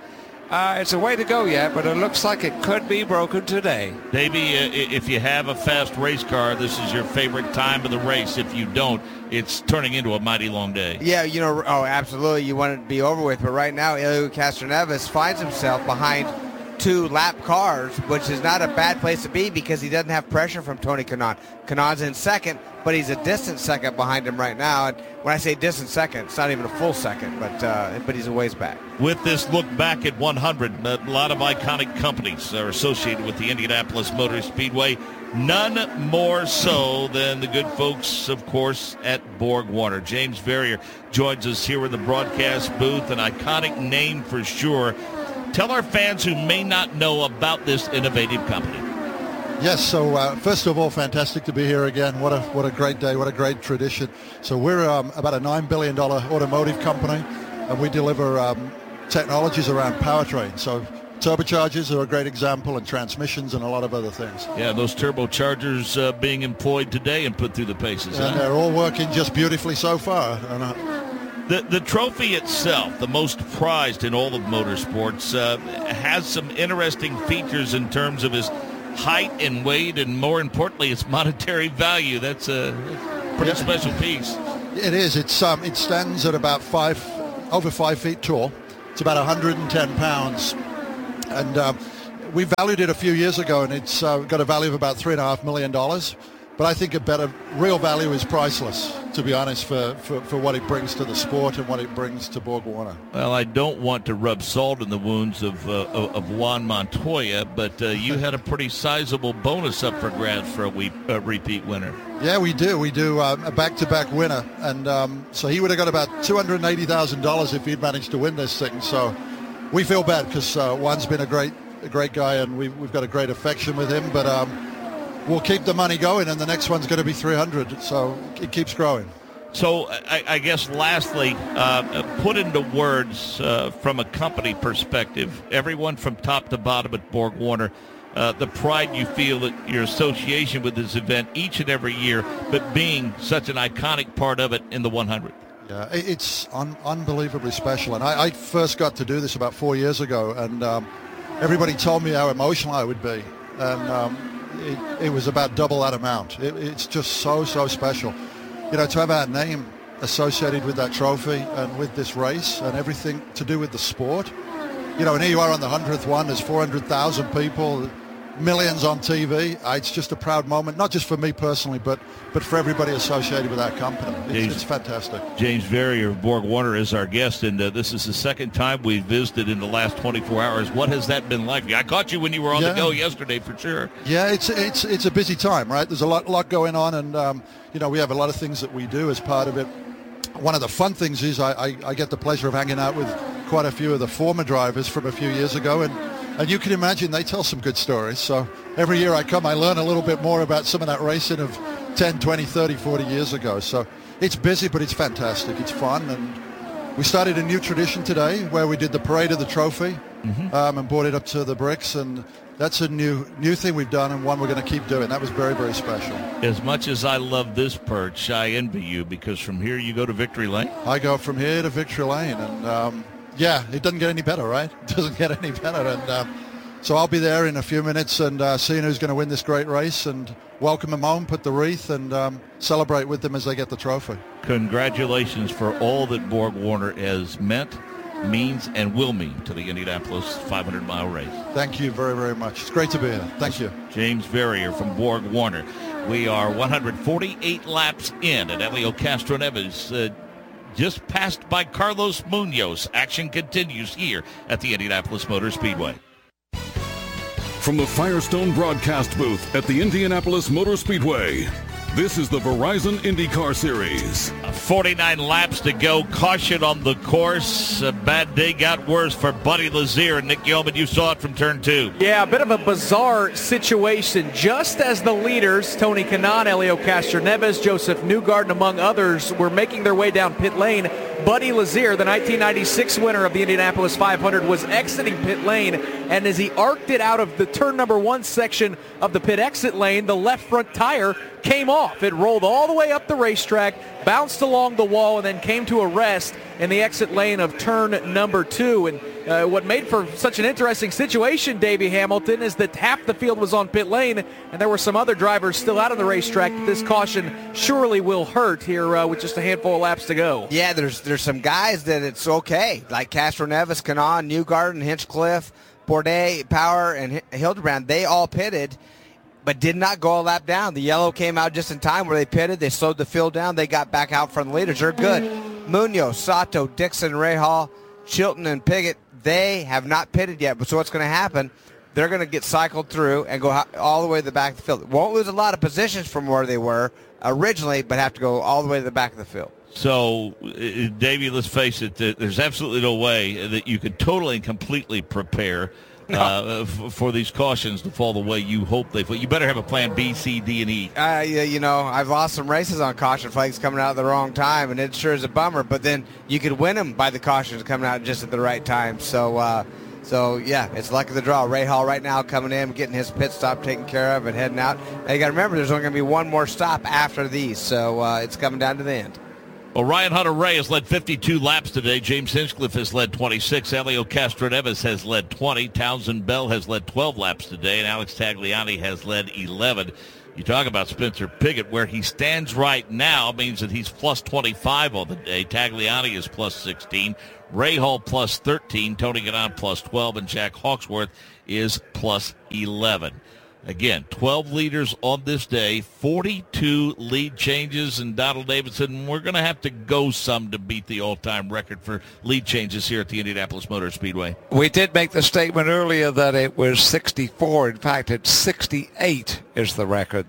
Uh, it's a way to go yet, but it looks like it could be broken today. Davey, uh, if you have a fast race car, this is your favorite time of the race. If you don't, it's turning into a mighty long day. Yeah, you know, oh, absolutely. You want it to be over with. But right now, Helio Castroneves finds himself behind two lap cars, which is not a bad place to be because he doesn't have pressure from Tony Kanaan. Kanaan's in second, but he's a distant second behind him right now. And when I say distant second, it's not even a full second, but uh, but he's a ways back. With this look back at one hundred, a lot of iconic companies are associated with the Indianapolis Motor Speedway. None more so than the good folks, of course, at Borg Warner. James Verrier joins us here in the broadcast booth, an iconic name for sure. Tell our fans who may not know about this innovative company. Yes, so uh, first of all, fantastic to be here again. What a what a great day, what a great tradition. So we're um, about a nine billion dollars automotive company, and we deliver um, technologies around powertrain. So turbochargers are a great example, and transmissions and a lot of other things. Yeah, those turbochargers uh, being employed today and put through the paces. And huh? they're all working just beautifully so far. And, uh, The the trophy itself, the most prized in all of motorsports, uh, has some interesting features in terms of his height and weight, and more importantly, its monetary value. That's a pretty yeah. special piece. It is. It's um, it stands at about five, over five feet tall. It's about one hundred ten pounds, and um, we valued it a few years ago, and it's uh, got a value of about three and a half million dollars. But I think a better real value is priceless, to be honest, for, for, for what it brings to the sport and what it brings to Borg Warner. Well, I don't want to rub salt in the wounds of uh, of Juan Montoya, but uh, you had a pretty sizable bonus up for grabs for a we, uh, repeat winner. Yeah, we do. We do um, a back-to-back winner, and um, so he would have got about two hundred eighty thousand dollars if he'd managed to win this thing. So we feel bad because uh, Juan's been a great a great guy, and we, we've got a great affection with him, but um, we'll keep the money going, and the next one's going to be three hundred, so it keeps growing. So I, I guess lastly, uh, put into words uh, from a company perspective, everyone from top to bottom at Borg Warner, uh, the pride you feel at your association with this event each and every year, but being such an iconic part of it in the one hundred. Yeah, it's un- unbelievably special, and I, I first got to do this about four years ago, and um, everybody told me how emotional I would be, and um, It, it was about double that amount. It, it's just so, so special. You know, to have our name associated with that trophy and with this race and everything to do with the sport. You know, and here you are on the hundredth one. There's four hundred thousand people, millions on T V. Uh, it's just a proud moment, not just for me personally, but but for everybody associated with our company. It's, James, it's fantastic. James Verrier of Borg Warner is our guest, and uh, this is the second time we've visited in the last twenty-four hours. What has that been like? I caught you when you were on yeah. the go yesterday, for sure. Yeah, it's it's it's a busy time, right? There's a lot lot going on, and um, you know, we have a lot of things that we do as part of it. One of the fun things is I, I, I get the pleasure of hanging out with quite a few of the former drivers from a few years ago, and And you can imagine they tell some good stories. So every year I come, I learn a little bit more about some of that racing of ten, twenty, thirty, forty years ago. So it's busy, but it's fantastic. It's fun. And we started a new tradition today where we did the parade of the trophy mm-hmm. um, and brought it up to the bricks. And that's a new new thing we've done, and one we're going to keep doing. That was very, very special. As much as I love this perch, I envy you, because from here you go to Victory Lane. I go from here to Victory Lane, and um, yeah, it doesn't get any better, right? It doesn't get any better. And um, so I'll be there in a few minutes and uh, seeing who's going to win this great race and welcome them home, put the wreath, and um, celebrate with them as they get the trophy. Congratulations for all that Borg Warner has meant, means, and will mean to the Indianapolis five hundred mile race. Thank you very, very much. It's great to be here. Thank you. James Verrier from Borg Warner. We are one hundred forty-eight laps in, and Helio Castroneves uh, just passed by Carlos Munoz. Action continues here at the Indianapolis Motor Speedway. From the Firestone broadcast booth at the Indianapolis Motor Speedway, this is the Verizon IndyCar Series. forty-nine laps to go. Caution on the course. A bad day got worse for Buddy Lazier. And Nick Yeoman, you saw it from turn two. Yeah, a bit of a bizarre situation. Just as the leaders, Tony Kanaan, Helio Castroneves, Joseph Newgarden, among others, were making their way down pit lane, Buddy Lazier, the nineteen ninety-six winner of the Indianapolis five hundred, was exiting pit lane, and as he arced it out of the turn number one section of the pit exit lane, the left front tire came off. It rolled all the way up the racetrack, bounced along the wall, and then came to a rest in the exit lane of turn number two. And uh, what made for such an interesting situation, Davey Hamilton, is that half the field was on pit lane, and there were some other drivers still out on the racetrack that this caution surely will hurt here uh, with just a handful of laps to go. Yeah, there's there's some guys that it's okay, like Castro Neves, Kanaan, Newgarden, Hinchcliffe, Bourdais, Power, and Hildebrand. They all pitted, but did not go a lap down. The yellow came out just in time where they pitted. They slowed the field down. They got back out from the leaders. They're good. Munoz, Sato, Dixon, Rahal, Chilton, and Piggott, they have not pitted yet. But so what's going to happen, they're going to get cycled through and go all the way to the back of the field. Won't lose a lot of positions from where they were originally, but have to go all the way to the back of the field. So, uh, Davey, let's face it, there's absolutely no way that you could totally and completely prepare uh, f- for these cautions to fall the way you hope they fall. You better have a plan B, C, D, and E. Uh, yeah, you know, I've lost some races on caution flags coming out at the wrong time, and it sure is a bummer. But then you could win them by the cautions coming out just at the right time. So, uh, so yeah, it's luck of the draw. Rahal right now coming in, getting his pit stop taken care of and heading out. And you got to remember, there's only going to be one more stop after these, so uh, it's coming down to the end. Well, Ryan Hunter-Ray has led fifty-two laps today. James Hinchcliffe has led twenty-six. Helio Castroneves has led twenty. Townsend Bell has led twelve laps today. And Alex Tagliani has led eleven. You talk about Spencer Piggott, where he stands right now means that he's plus twenty-five on the day. Tagliani is plus sixteen. Rahal plus thirteen. Tony Kanaan plus twelve. And Jack Hawksworth is plus eleven. Again, twelve leaders on this day, forty-two lead changes, and Donald Davidson, we're going to have to go some to beat the all-time record for lead changes here at the Indianapolis Motor Speedway. We did make the statement earlier that it was sixty-four. In fact, it's sixty-eight is the record.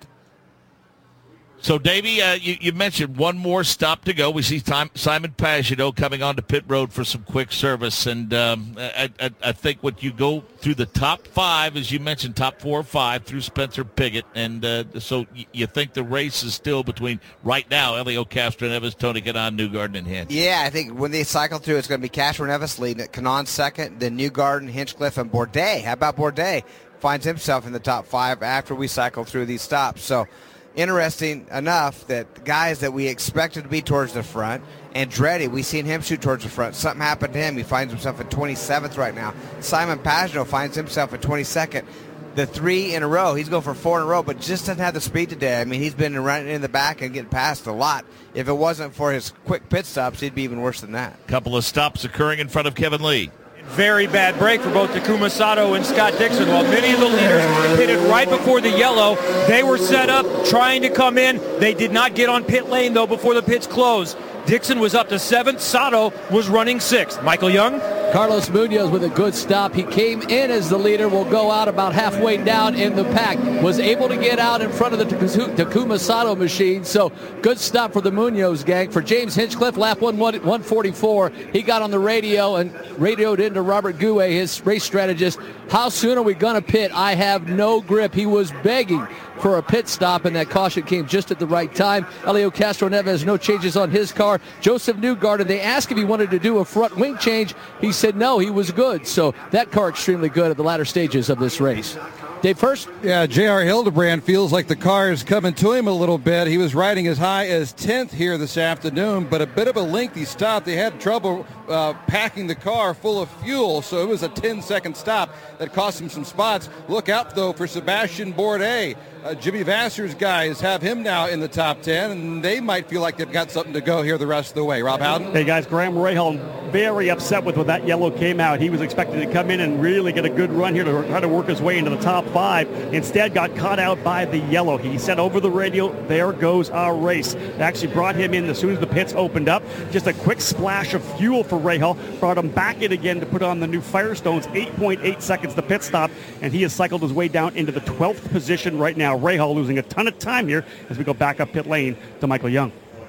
So, Davey, uh, you, you mentioned one more stop to go. We see time, Simon Pagenaud coming onto pit road for some quick service. And um, I, I, I think what you go through the top five, as you mentioned, top four or five through Spencer Piggott. And uh, so y- you think the race is still between, right now, Helio Castroneves, Tony Kanaan, Newgarden, and Hinch. Yeah, I think when they cycle through, it's going to be Castroneves leading it, Kanaan second, then Newgarden, Hinchcliffe, and Bourdais. How about Bourdais? Finds himself in the top five after we cycle through these stops. So, interesting enough that guys that we expected to be towards the front, Andretti, we seen him shoot towards the front. Something happened to him. He finds himself at twenty-seventh right now. Simon Pagenaud finds himself at twenty-second. The three in a row, he's going for four in a row, but just doesn't have the speed today. I mean, he's been running in the back and getting past a lot. If it wasn't for his quick pit stops, he'd be even worse than that. Couple of stops occurring in front of Kevin Lee. Very bad break for both Takuma Sato and Scott Dixon. While many of the leaders pitted right before the yellow, they were set up trying to come in. They did not get on pit lane, though, before the pits closed. Dixon was up to seventh. Sato was running sixth. Michael Young? Carlos Munoz with a good stop. He came in as the leader, will go out about halfway down in the pack. Was able to get out in front of the Takuma Sato machine. So good stop for the Munoz gang. For James Hinchcliffe, lap one, one forty-four. He got on the radio and radioed into Robert Gouet, his race strategist. How soon are we going to pit? I have no grip. He was begging for a pit stop, and that caution came just at the right time. Helio Castroneves, no changes on his car. Joseph Newgarden, they asked if he wanted to do a front wing change. He said no, he was good. So that car extremely good at the latter stages of this race. Dave first? Yeah, J R. Hildebrand feels like the car is coming to him a little bit. He was riding as high as tenth here this afternoon, but a bit of a lengthy stop. They had trouble uh, packing the car full of fuel, so it was a ten-second stop that cost him some spots. Look out, though, for Sebastian Bourdais. Uh, Jimmy Vasser's guys have him now in the top ten, and they might feel like they've got something to go here the rest of the way. Rob Howden? Hey, guys, Graham Rahal very upset with when that yellow came out. He was expecting to come in and really get a good run here to try to work his way into the top five. Instead, got caught out by the yellow. He said over the radio, there goes our race. It actually brought him in as soon as the pits opened up. Just a quick splash of fuel for Rahal. Brought him back in again to put on the new Firestones. eight point eight seconds the pit stop, and he has cycled his way down into the twelfth position right now. Rahal losing a ton of time here as we go back up pit lane to Michael Young.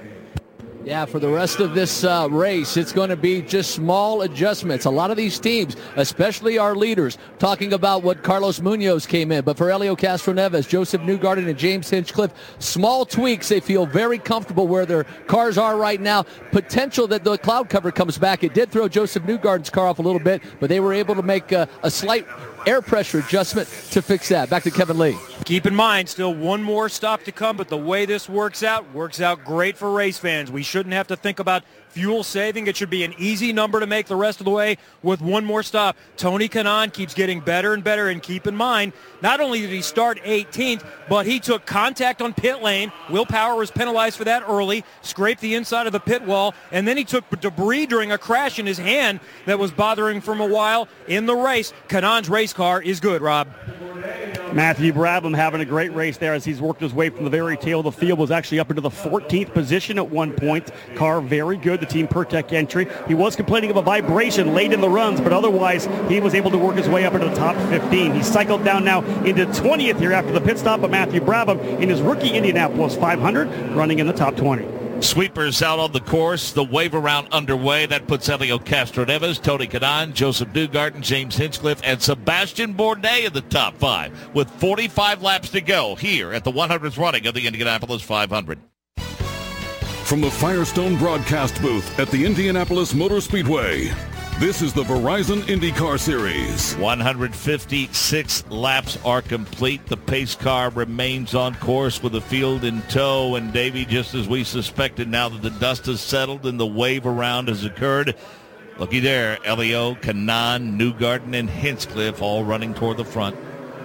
Yeah, for the rest of this uh, race, it's going to be just small adjustments. A lot of these teams, especially our leaders, talking about what Carlos Munoz came in. But for Helio Castroneves, Joseph Newgarden, and James Hinchcliffe, small tweaks. They feel very comfortable where their cars are right now. Potential that the cloud cover comes back. It did throw Joseph Newgarden's car off a little bit, but they were able to make a, a slight air pressure adjustment to fix that. Back to Kevin Lee. Keep in mind, still one more stop to come, but the way this works out, works out great for race fans. We shouldn't have to think about fuel saving. It should be an easy number to make the rest of the way with one more stop. Tony Kanaan keeps getting better and better, and keep in mind, not only did he start eighteenth, but he took contact on pit lane. Will Power was penalized for that early, scraped the inside of the pit wall, and then he took debris during a crash in his hand that was bothering him for a while in the race. Kanaan's race car is good, Rob. Matthew Brabham having a great race there as he's worked his way from the very tail of the field, was actually up into the fourteenth position at one point. Car very good, the Team Pertec entry. He was complaining of a vibration late in the runs, but otherwise he was able to work his way up into the top fifteen. He cycled down now into twentieth here after the pit stop of Matthew Brabham in his rookie Indianapolis five hundred, running in the top twenty. Sweepers out on the course. The wave around underway. That puts Elio Castroneves, Tony Kanaan, Joseph Newgarden, James Hinchcliffe, and Sebastian Bourdais in the top five with forty-five laps to go here at the one hundredth running of the Indianapolis five hundred. From the Firestone broadcast booth at the Indianapolis Motor Speedway, this is the Verizon IndyCar Series. one hundred fifty-six laps are complete. The pace car remains on course with the field in tow. And Davey, just as we suspected, now that the dust has settled and the wave around has occurred, looky there, Elio, Kanaan, Newgarden, and Hinchcliffe all running toward the front.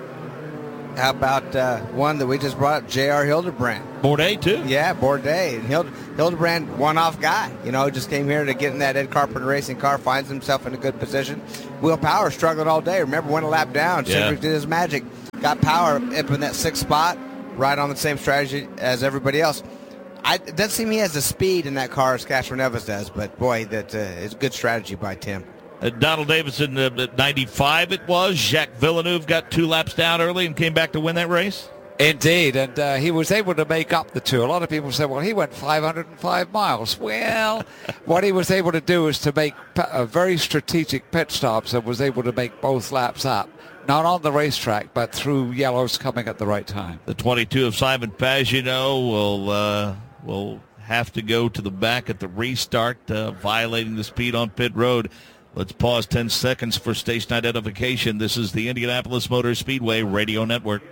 How about uh, one that we just brought up, J R Hildebrand? Bourdais, too? Yeah, Bourdais. Hild- Hildebrand, one-off guy. You know, just came here to get in that Ed Carpenter racing car, finds himself in a good position. Will Power struggled all day. Remember, went a lap down. Yeah. Cedric did his magic. Got Power up in that sixth spot, right on the same strategy as everybody else. I, it doesn't seem he has the speed in that car as Castroneves does, but, boy, that uh, is good strategy by Tim. Uh, Donald Davidson uh, at ninety-five it was. Jacques Villeneuve got two laps down early and came back to win that race. Indeed, and uh, he was able to make up the two. A lot of people say, well, he went five hundred five miles. Well, what he was able to do is to make a very strategic pit stops and was able to make both laps up. Not on the racetrack, but through yellows coming at the right time. The twenty-two of Simon Pagenaud will, uh, will have to go to the back at the restart, uh, violating the speed on pit road. Let's pause ten seconds for station identification. This is the Indianapolis Motor Speedway Radio Network.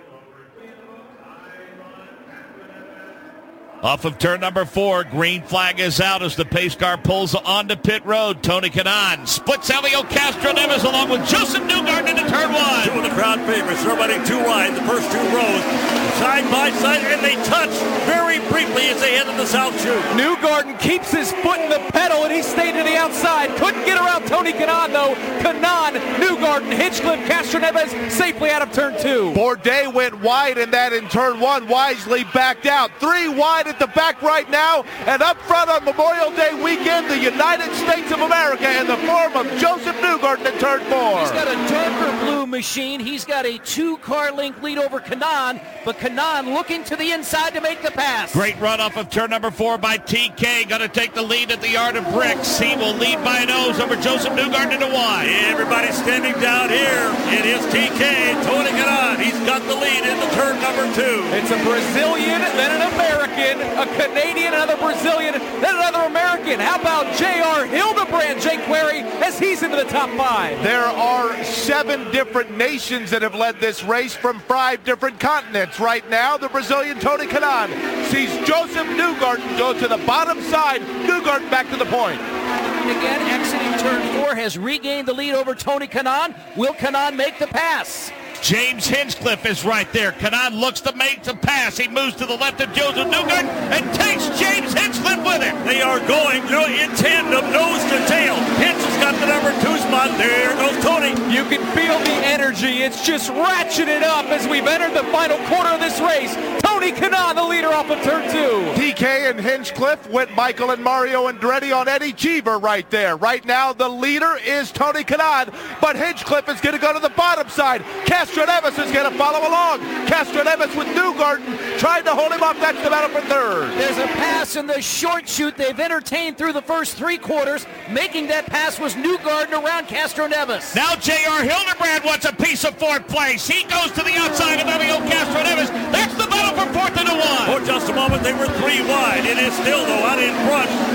Off of turn number four, green flag is out as the pace car pulls onto pit road. Tony Kanaan splits Elio Castroneves along with Joseph Newgarden into turn one. Two of the crowd favorites are running too wide the first two rows, side by side, and they touch very briefly as they head to the south chute. Newgarden keeps his foot in the pedal, and he stayed to the outside. Couldn't get around Tony Kanaan, though. Kanaan, Newgarden, Hinchcliffe, Castroneves safely out of turn two. Bourdais went wide in that in turn one, wisely backed out. Three wide at the back right now, and up front on Memorial Day weekend, the United States of America in the form of Joseph Newgarden in turn four. He's got a darker blue machine. He's got a two-car length lead over Kanaan, but Kanaan looking to the inside to make the pass. Great run off of turn number four by T K. Going to take the lead at the Yard of Bricks. He will lead by a nose over Joseph Newgarden into one. Everybody standing down here. It is T K, Tony Kanaan. He's got the lead into turn number two. It's a Brazilian, then an American, a Canadian, another Brazilian, then another American. How about J R Hildebrand, Jake Query, as he's into the top five? There are seven different nations that have led this race from five different continents. Right now, the Brazilian Tony Kanaan sees Joseph Newgarden go to the bottom side. Newgarden back to the point. Again, exiting turn four, has regained the lead over Tony Kanaan. Will Kanaan make the pass? James Hinchcliffe is right there. Kanaan looks to make the pass. He moves to the left of Joseph Newgarden and takes James Hinchcliffe with him. They are going in tandem, nose to tail. Hinch has got the number two spot. There goes Tony. You can feel the energy. It's just ratcheted up as we've entered the final quarter of this race. Tony Kanaan, the leader off of turn two. T K and Hinchcliffe went Michael and Mario Andretti on Eddie Cheever right there. Right now, the leader is Tony Kanaan, but Hinchcliffe is going to go to the bottom side. Castroneves is going to follow along. Castroneves with Newgarden trying to hold him up. That's the battle for third. There's a pass in the short chute they've entertained through the first three quarters. Making that pass was Newgarden around Castroneves. Now J R Hildebrand wants a piece of fourth place. He goes to the outside of Elio Castroneves. That's the battle for fourth and a one. For just a moment, they were three wide. It is still, though, out in front.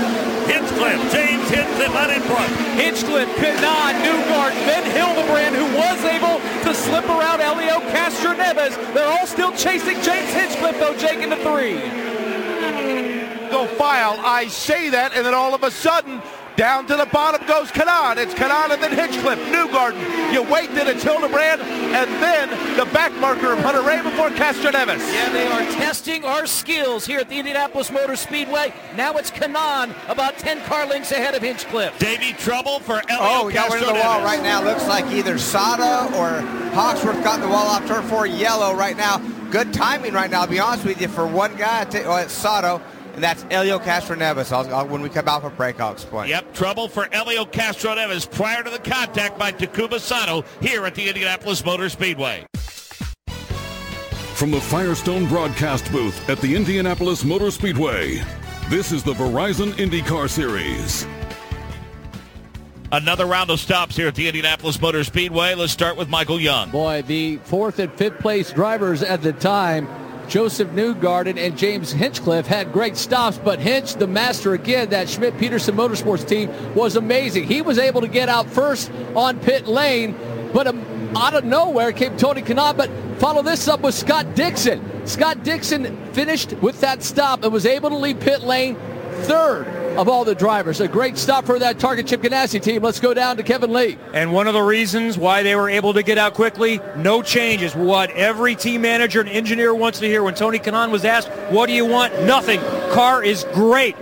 Hinchcliffe, James Hinchcliffe out in front. Hinchcliffe, Kanaan, Newgarden, then Hildebrand, who was able to slip around Elio Castroneves. They're all still chasing James Hinchcliffe, though, Jake, into three. Go file. I say that, and then all of a sudden, down to the bottom goes Kanaan. It's Kanaan and then Hinchcliffe, Newgarden. You wait, then it's Hildebrand, and then the back marker of Hunter Ray before Castroneves. Yeah, they are testing our skills here at the Indianapolis Motor Speedway. Now it's Kanaan, about ten car lengths ahead of Hinchcliffe. Davey, trouble for Elio Oh, we got rid of the wall right now. Looks like either Sada or Hawksworth got the wall off turn four yellow right now. Good timing right now, to be honest with you, for one guy. Oh, it's Sato. And that's Elio Castroneves. I'll, I'll, when we come out for break, I'll explain. Yep, trouble for Elio Castroneves prior to the contact by Takuma Sato here at the Indianapolis Motor Speedway. From the Firestone broadcast booth at the Indianapolis Motor Speedway, this is the Verizon IndyCar Series. Another round of stops here at the Indianapolis Motor Speedway. Let's start with Michael Young. Boy, the fourth and fifth place drivers at the time, Joseph Newgarden and James Hinchcliffe, had great stops, but Hinch, the master again, that Schmidt-Peterson Motorsports team, was amazing. He was able to get out first on pit lane, but um, out of nowhere came Tony Kanaan. But follow this up with Scott Dixon. Scott Dixon finished with that stop and was able to lead pit lane third of all the drivers. A great stop for that Target Chip Ganassi team. Let's go down to Kevin Lee. And one of the reasons why they were able to get out quickly, no changes. What every team manager and engineer wants to hear when Tony Kanaan was asked, what do you want? Nothing. Car is great.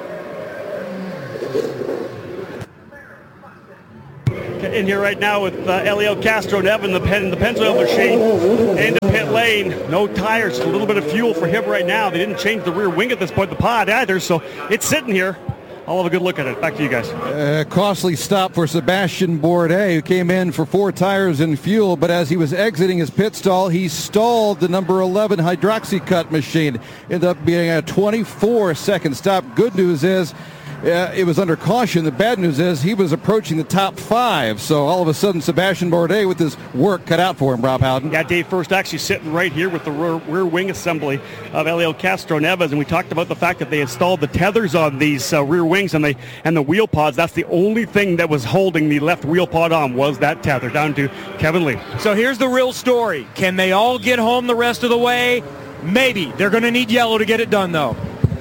In here right now with uh, Elio Castroneves, the, pen, the Pennzoil machine into pit lane. No tires, a little bit of fuel for him right now. They didn't change the rear wing at this point, the pod either, so it's sitting here. I'll have a good look at it. Back to you guys. A costly stop for Sebastian Bourdais, who came in for four tires and fuel, but as he was exiting his pit stall, he stalled the number eleven Hydroxycut machine. Ended up being a twenty-four second stop. Good news is Uh, it was under caution. The bad news is he was approaching the top five. So all of a sudden, Sebastian Bourdais with his work cut out for him, Rob Howden. Yeah, Dave First actually sitting right here with the rear, rear wing assembly of Elio Castroneves. And we talked about the fact that they installed the tethers on these uh, rear wings and, they, and the wheel pods. That's the only thing that was holding the left wheel pod on was that tether. Down to Kevin Lee. So here's the real story. Can they all get home the rest of the way? Maybe. They're going to need yellow to get it done, though.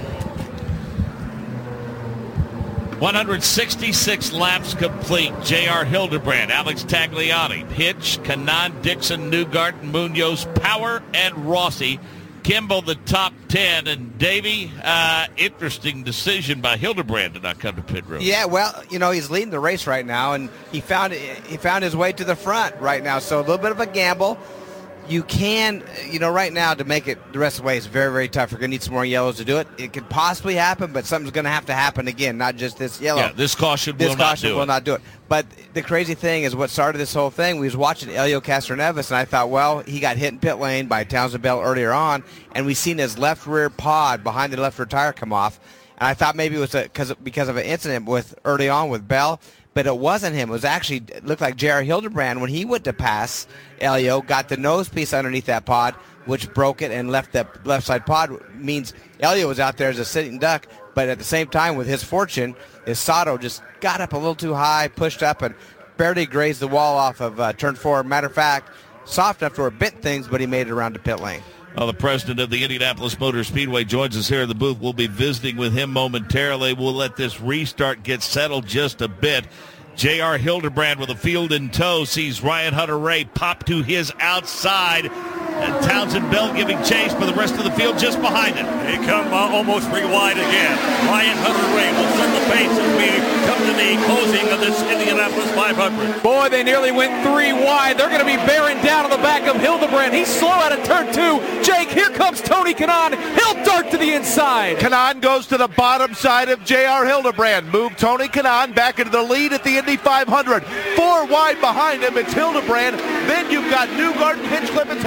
one hundred sixty-six laps complete. J R Hildebrand, Alex Tagliani, Hitch, Kanaan, Dixon, Newgarden, Munoz, Power, and Rossi. Kimball, the top ten. And Davey, uh, interesting decision by Hildebrand to not come to pit road. Yeah, well, you know, he's leading the race right now, and he found he found his way to the front right now. So a little bit of a gamble. You can, you know, right now to make it the rest of the way is very, very tough. You're going to need some more yellows to do it. It could possibly happen, but something's going to have to happen again, not just this yellow. Yeah, this caution this will caution not do will it. not do it. But the crazy thing is what started this whole thing. We was watching Elio Castroneves, and I thought, well, he got hit in pit lane by Townsend Bell earlier on, and we seen his left rear pod behind the left rear tire come off. And I thought maybe it was a, cause, because of an incident with early on with Bell. But it wasn't him. It was actually, it looked like J R Hildebrand when he went to pass Elio, got the nose piece underneath that pod, which broke it and left that left side pod. Means Elio was out there as a sitting duck, but at the same time, with his fortune, is Sato just got up a little too high, pushed up, and barely grazed the wall off of uh, turn four. Matter of fact, soft enough to where it bent things, but he made it around to pit lane. Well, the president of the Indianapolis Motor Speedway joins us here in the booth. We'll be visiting with him momentarily. We'll let this restart get settled just a bit. J R Hildebrand with a field in tow sees Ryan Hunter-Reay pop to his outside. And Townsend Bell giving chase, but the rest of the field just behind him. They come uh, almost three wide again. Ryan Hunter-Reay will set the pace as we come to the closing of this Indianapolis five hundred. Boy, they nearly went three wide. They're going to be bearing down on the back of Hildebrand. He's slow out of turn two. Jake, here comes Tony Kanaan. He'll dart to the inside. Kanaan goes to the bottom side of J R Hildebrand. Move Tony Kanaan back into the lead at the Indy five hundred. Four wide behind him, it's Hildebrand. Then you've got Newgarden, Hinchcliffe, and Tagliani.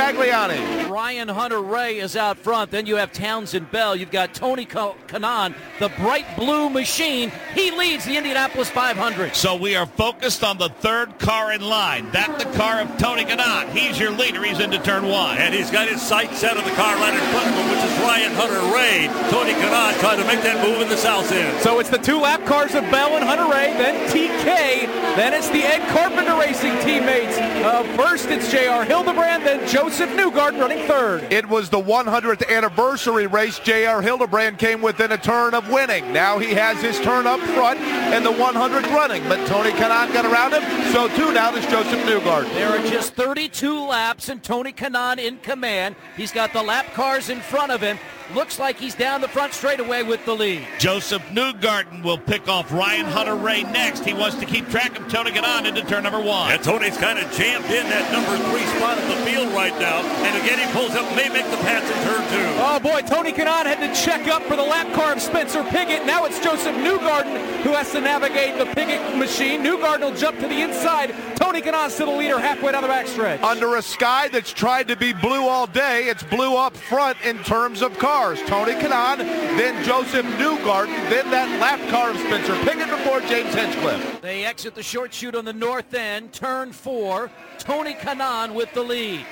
Gianni. Ryan Hunter-Reay is out front. Then you have Townsend Bell. You've got Tony Kanaan, the bright blue machine. He leads the Indianapolis five hundred. So we are focused on the third car in line. That's the car of Tony Kanaan. He's your leader. He's into turn one. And he's got his sights set on the car right in front of him, which is Ryan Hunter-Reay. Tony Kanaan trying to make that move in the south end. So it's the two lap cars of Bell and Hunter-Reay, then T K, then it's the Ed Carpenter Racing teammates. Uh, first it's J R Hildebrand, then Joseph Newgarden running third. It was the one hundredth anniversary race. J R Hildebrand came within a turn of winning. Now he has his turn up front and the one hundredth running, but Tony Kanaan got around him, so too now does Joseph Newgarden. There are just thirty-two laps and Tony Kanaan in command. He's got the lap cars in front of him. Looks like he's down the front straightaway with the lead. Joseph Newgarden will pick off Ryan Hunter-Reay next. He wants to keep track of Tony Kanaan into turn number one. And Tony's kind of jammed in that number three spot of the field right now. And again, he pulls up, may make the pass in turn two. Oh boy, Tony Kanaan had to check up for the lap car of Spencer Pigot. Now it's Joseph Newgarden who has to navigate the Pigot machine. Newgarden will jump to the inside. Tony Kanaan's to the leader halfway down the backstretch. Under a sky that's tried to be blue all day, it's blue up front in terms of cars. Tony Kanaan, then Joseph Newgarden, then that lap car of Spencer Pigot before James Hinchcliffe. They exit the short chute on the north end, turn four. Tony Kanaan with the lead.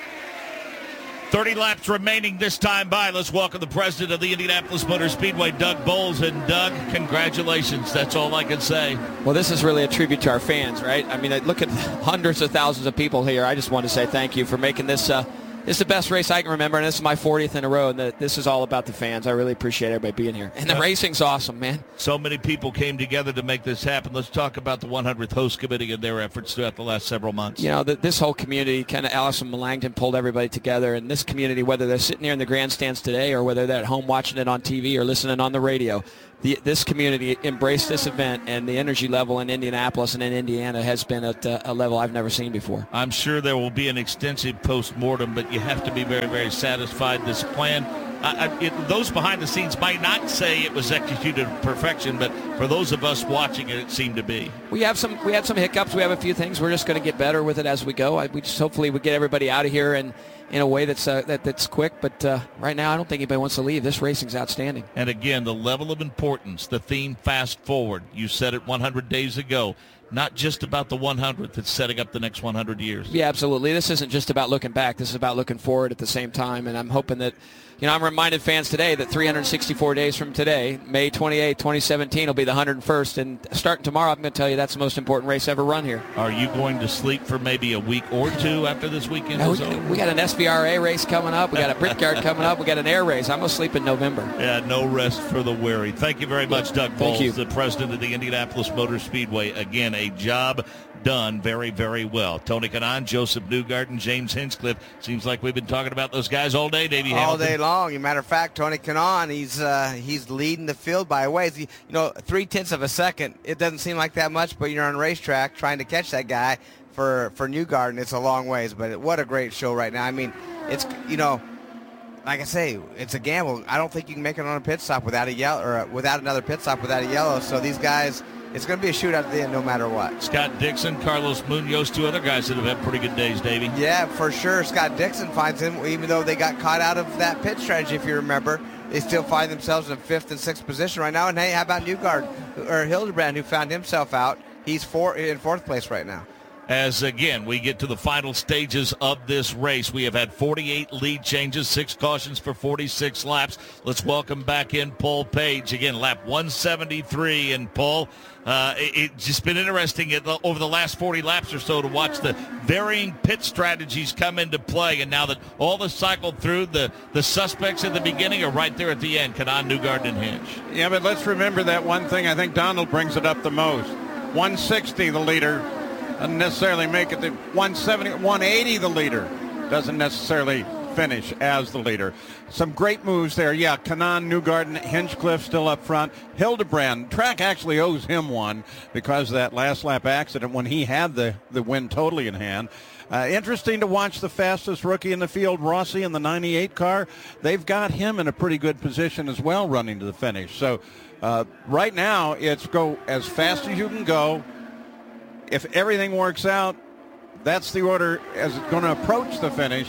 thirty laps remaining this time by. Let's welcome the president of the Indianapolis Motor Speedway, Doug Bowles. And Doug, congratulations. That's all I can say. Well, this is really a tribute to our fans, right? I mean, I look at hundreds of thousands of people here. I just want to say thank you for making this uh, this is the best race I can remember, and this is my fortieth in a row, and the, this is all about the fans. I really appreciate everybody being here. And the racing's awesome, man. So many people came together to make this happen. Let's talk about the one hundredth host committee and their efforts throughout the last several months. You know, the, this whole community, kind of Allison Melangton pulled everybody together, and this community, whether they're sitting here in the grandstands today or whether they're at home watching it on T V or listening on the radio, The, this community embraced this event, and the energy level in Indianapolis and in Indiana has been at uh, a level I've never seen before. I'm sure there will be an extensive post-mortem, but you have to be very, very satisfied. This plan, I, I, it, those behind the scenes might not say it was executed to perfection, but for those of us watching it, it seemed to be. We have some, we had some hiccups. We have a few things. We're just going to get better with it as we go. I, we just hopefully we get everybody out of here and in a way that's uh, that, that's quick, but uh, right now I don't think anybody wants to leave. This racing's outstanding. And again, the level of importance, the theme fast forward. You said it one hundred days ago. Not just about the one hundredth, it's setting up the next one hundred years. Yeah, absolutely. This isn't just about looking back. This is about looking forward at the same time, and I'm hoping that, you know, I'm reminded fans today that three hundred sixty-four days from today, May twenty-eighth, twenty seventeen, will be the one hundred first, and starting tomorrow, I'm going to tell you that's the most important race ever run here. Are you going to sleep for maybe a week or two after this weekend no, is we, over? We got an S V R A race coming up. We got a Brickyard coming up. We got an air race. I'm going to sleep in November. Yeah, no rest for the weary. Thank you very much, Doug Bowles, Thank you. the president of the Indianapolis Motor Speedway. Again, a job done very, very well. Tony Kanaan, Joseph Newgarden, James Hinchcliffe. Seems like we've been talking about those guys all day, Davey All Hamilton. day long. As a matter of fact, Tony Kanaan, he's uh, he's leading the field by a ways. He, you know, three-tenths of a second, it doesn't seem like that much, but you're on a racetrack trying to catch that guy for, for Newgarden. It's a long ways, but what a great show right now. I mean, it's, you know, like I say, it's a gamble. I don't think you can make it on a pit stop without a yellow, or without another pit stop without a yellow, so these guys, it's going to be a shootout at the end no matter what. Scott Dixon, Carlos Munoz, two other guys that have had pretty good days, Davey. Yeah, for sure. Scott Dixon finds him, even though they got caught out of that pit strategy, if you remember. They still find themselves in fifth and sixth position right now. And, hey, how about Newgarden, or Hildebrand, who found himself out? He's four, in fourth place right now. As, again, we get to the final stages of this race. We have had forty-eight lead changes, six cautions for forty-six laps. Let's welcome back in Paul Page. Again, lap one seventy-three. And, Paul, uh, it, it's just been interesting over the last forty laps or so to watch the varying pit strategies come into play. And now that all the cycled through, the, the suspects at the beginning are right there at the end, Kanaan, Newgarden, and Hinch. Yeah, but let's remember that one thing. I think Donald brings it up the most. one sixty, the leader. Doesn't necessarily make it to one seventy, one eighty, the leader. Doesn't necessarily finish as the leader. Some great moves there. Yeah, Kanaan, Newgarden, Hinchcliffe still up front. Hildebrand, track actually owes him one because of that last lap accident when he had the, the win totally in hand. Uh, interesting to watch the fastest rookie in the field, Rossi, in the ninety-eight car. They've got him in a pretty good position as well running to the finish. So uh, right now it's go as fast as you can go. If everything works out, that's the order as it's going to approach the finish.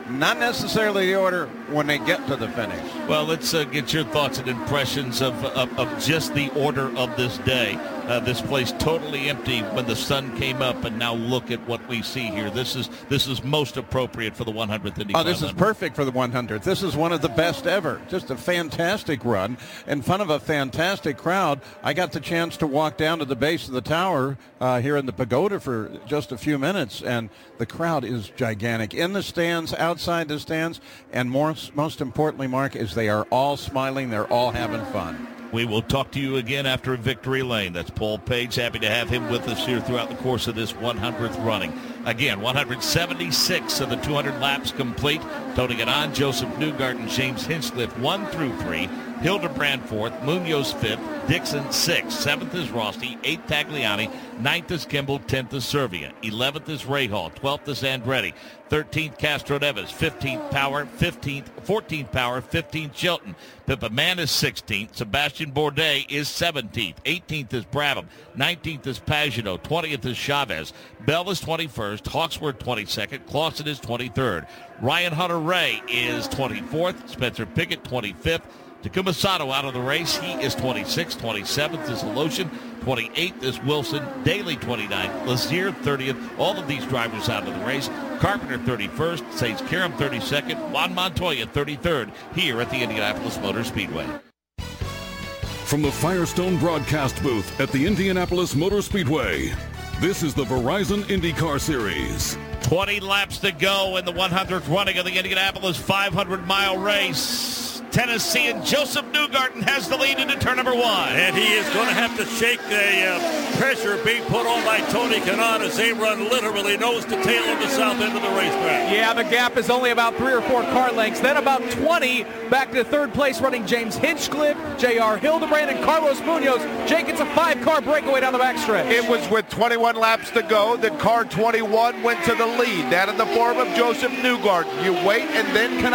not necessarily the order when they get to the finish. Well, let's uh, get your thoughts and impressions of, of, of just the order of this day. Uh, this place totally empty when the sun came up, and now look at what we see here. This is this is most appropriate for the one hundredth Indy Oh, this is perfect for the one hundredth. This is one of the best ever. Just a fantastic run in front of a fantastic crowd. I got the chance to walk down to the base of the tower uh, here in the pagoda for just a few minutes, and the crowd is gigantic. In the stands, outside the stands, and more, most importantly, Mark, is they are all smiling. They're all having fun. We will talk to you again after Victory Lane. That's Paul Page. Happy to have him with us here throughout the course of this one hundredth running. Again, one hundred seventy-six of the two hundred laps complete. Tony Kanaan, Joseph Newgarden, James Hinchcliffe, one through three. Hildebrand fourth, Munoz fifth, Dixon sixth, seventh is Rossi, eighth Tagliani, ninth is Kimball, tenth is Servia, eleventh is Rahal, twelfth is Andretti, thirteenth Castro Neves, fifteenth Power, fifteenth, fourteenth Power, fifteenth Chilton, Pippa Mann is sixteenth, Sebastian Bourdais is seventeenth, eighteenth is Brabham, nineteenth is Pagenaud, twentieth is Chavez, Bell is twenty-first, Hawksworth twenty-second, Clausen is twenty-third, Ryan Hunter-Reay is twenty-fourth, Spencer Pigot twenty-fifth, Takuma Sato out of the race. He is twenty-sixth. twenty-seventh is Aloshin. twenty-eighth is Wilson. Daly twenty-ninth. Lazier thirtieth. All of these drivers out of the race. Carpenter thirty-first. Sage Karam thirty-second. Juan Montoya thirty-third here at the Indianapolis Motor Speedway. From the Firestone broadcast booth at the Indianapolis Motor Speedway, this is the Verizon IndyCar Series. twenty laps to go in the one hundredth running of the Indianapolis five hundred mile race. Tennessean Joseph Newgarden has the lead into turn number one. And he is going to have to shake the uh, pressure being put on by Tony Kanaan as they run literally nose to tail on the south end of the racetrack. Yeah, the gap is only about three or four car lengths. Then about twenty back to third place running James Hinchcliffe, J R Hildebrand, and Carlos Munoz. Jake, it's a five-car breakaway down the backstretch. It was with twenty-one laps to go that car twenty-one went to the lead. That in the form of Joseph Newgarden. You wait and then Kanaan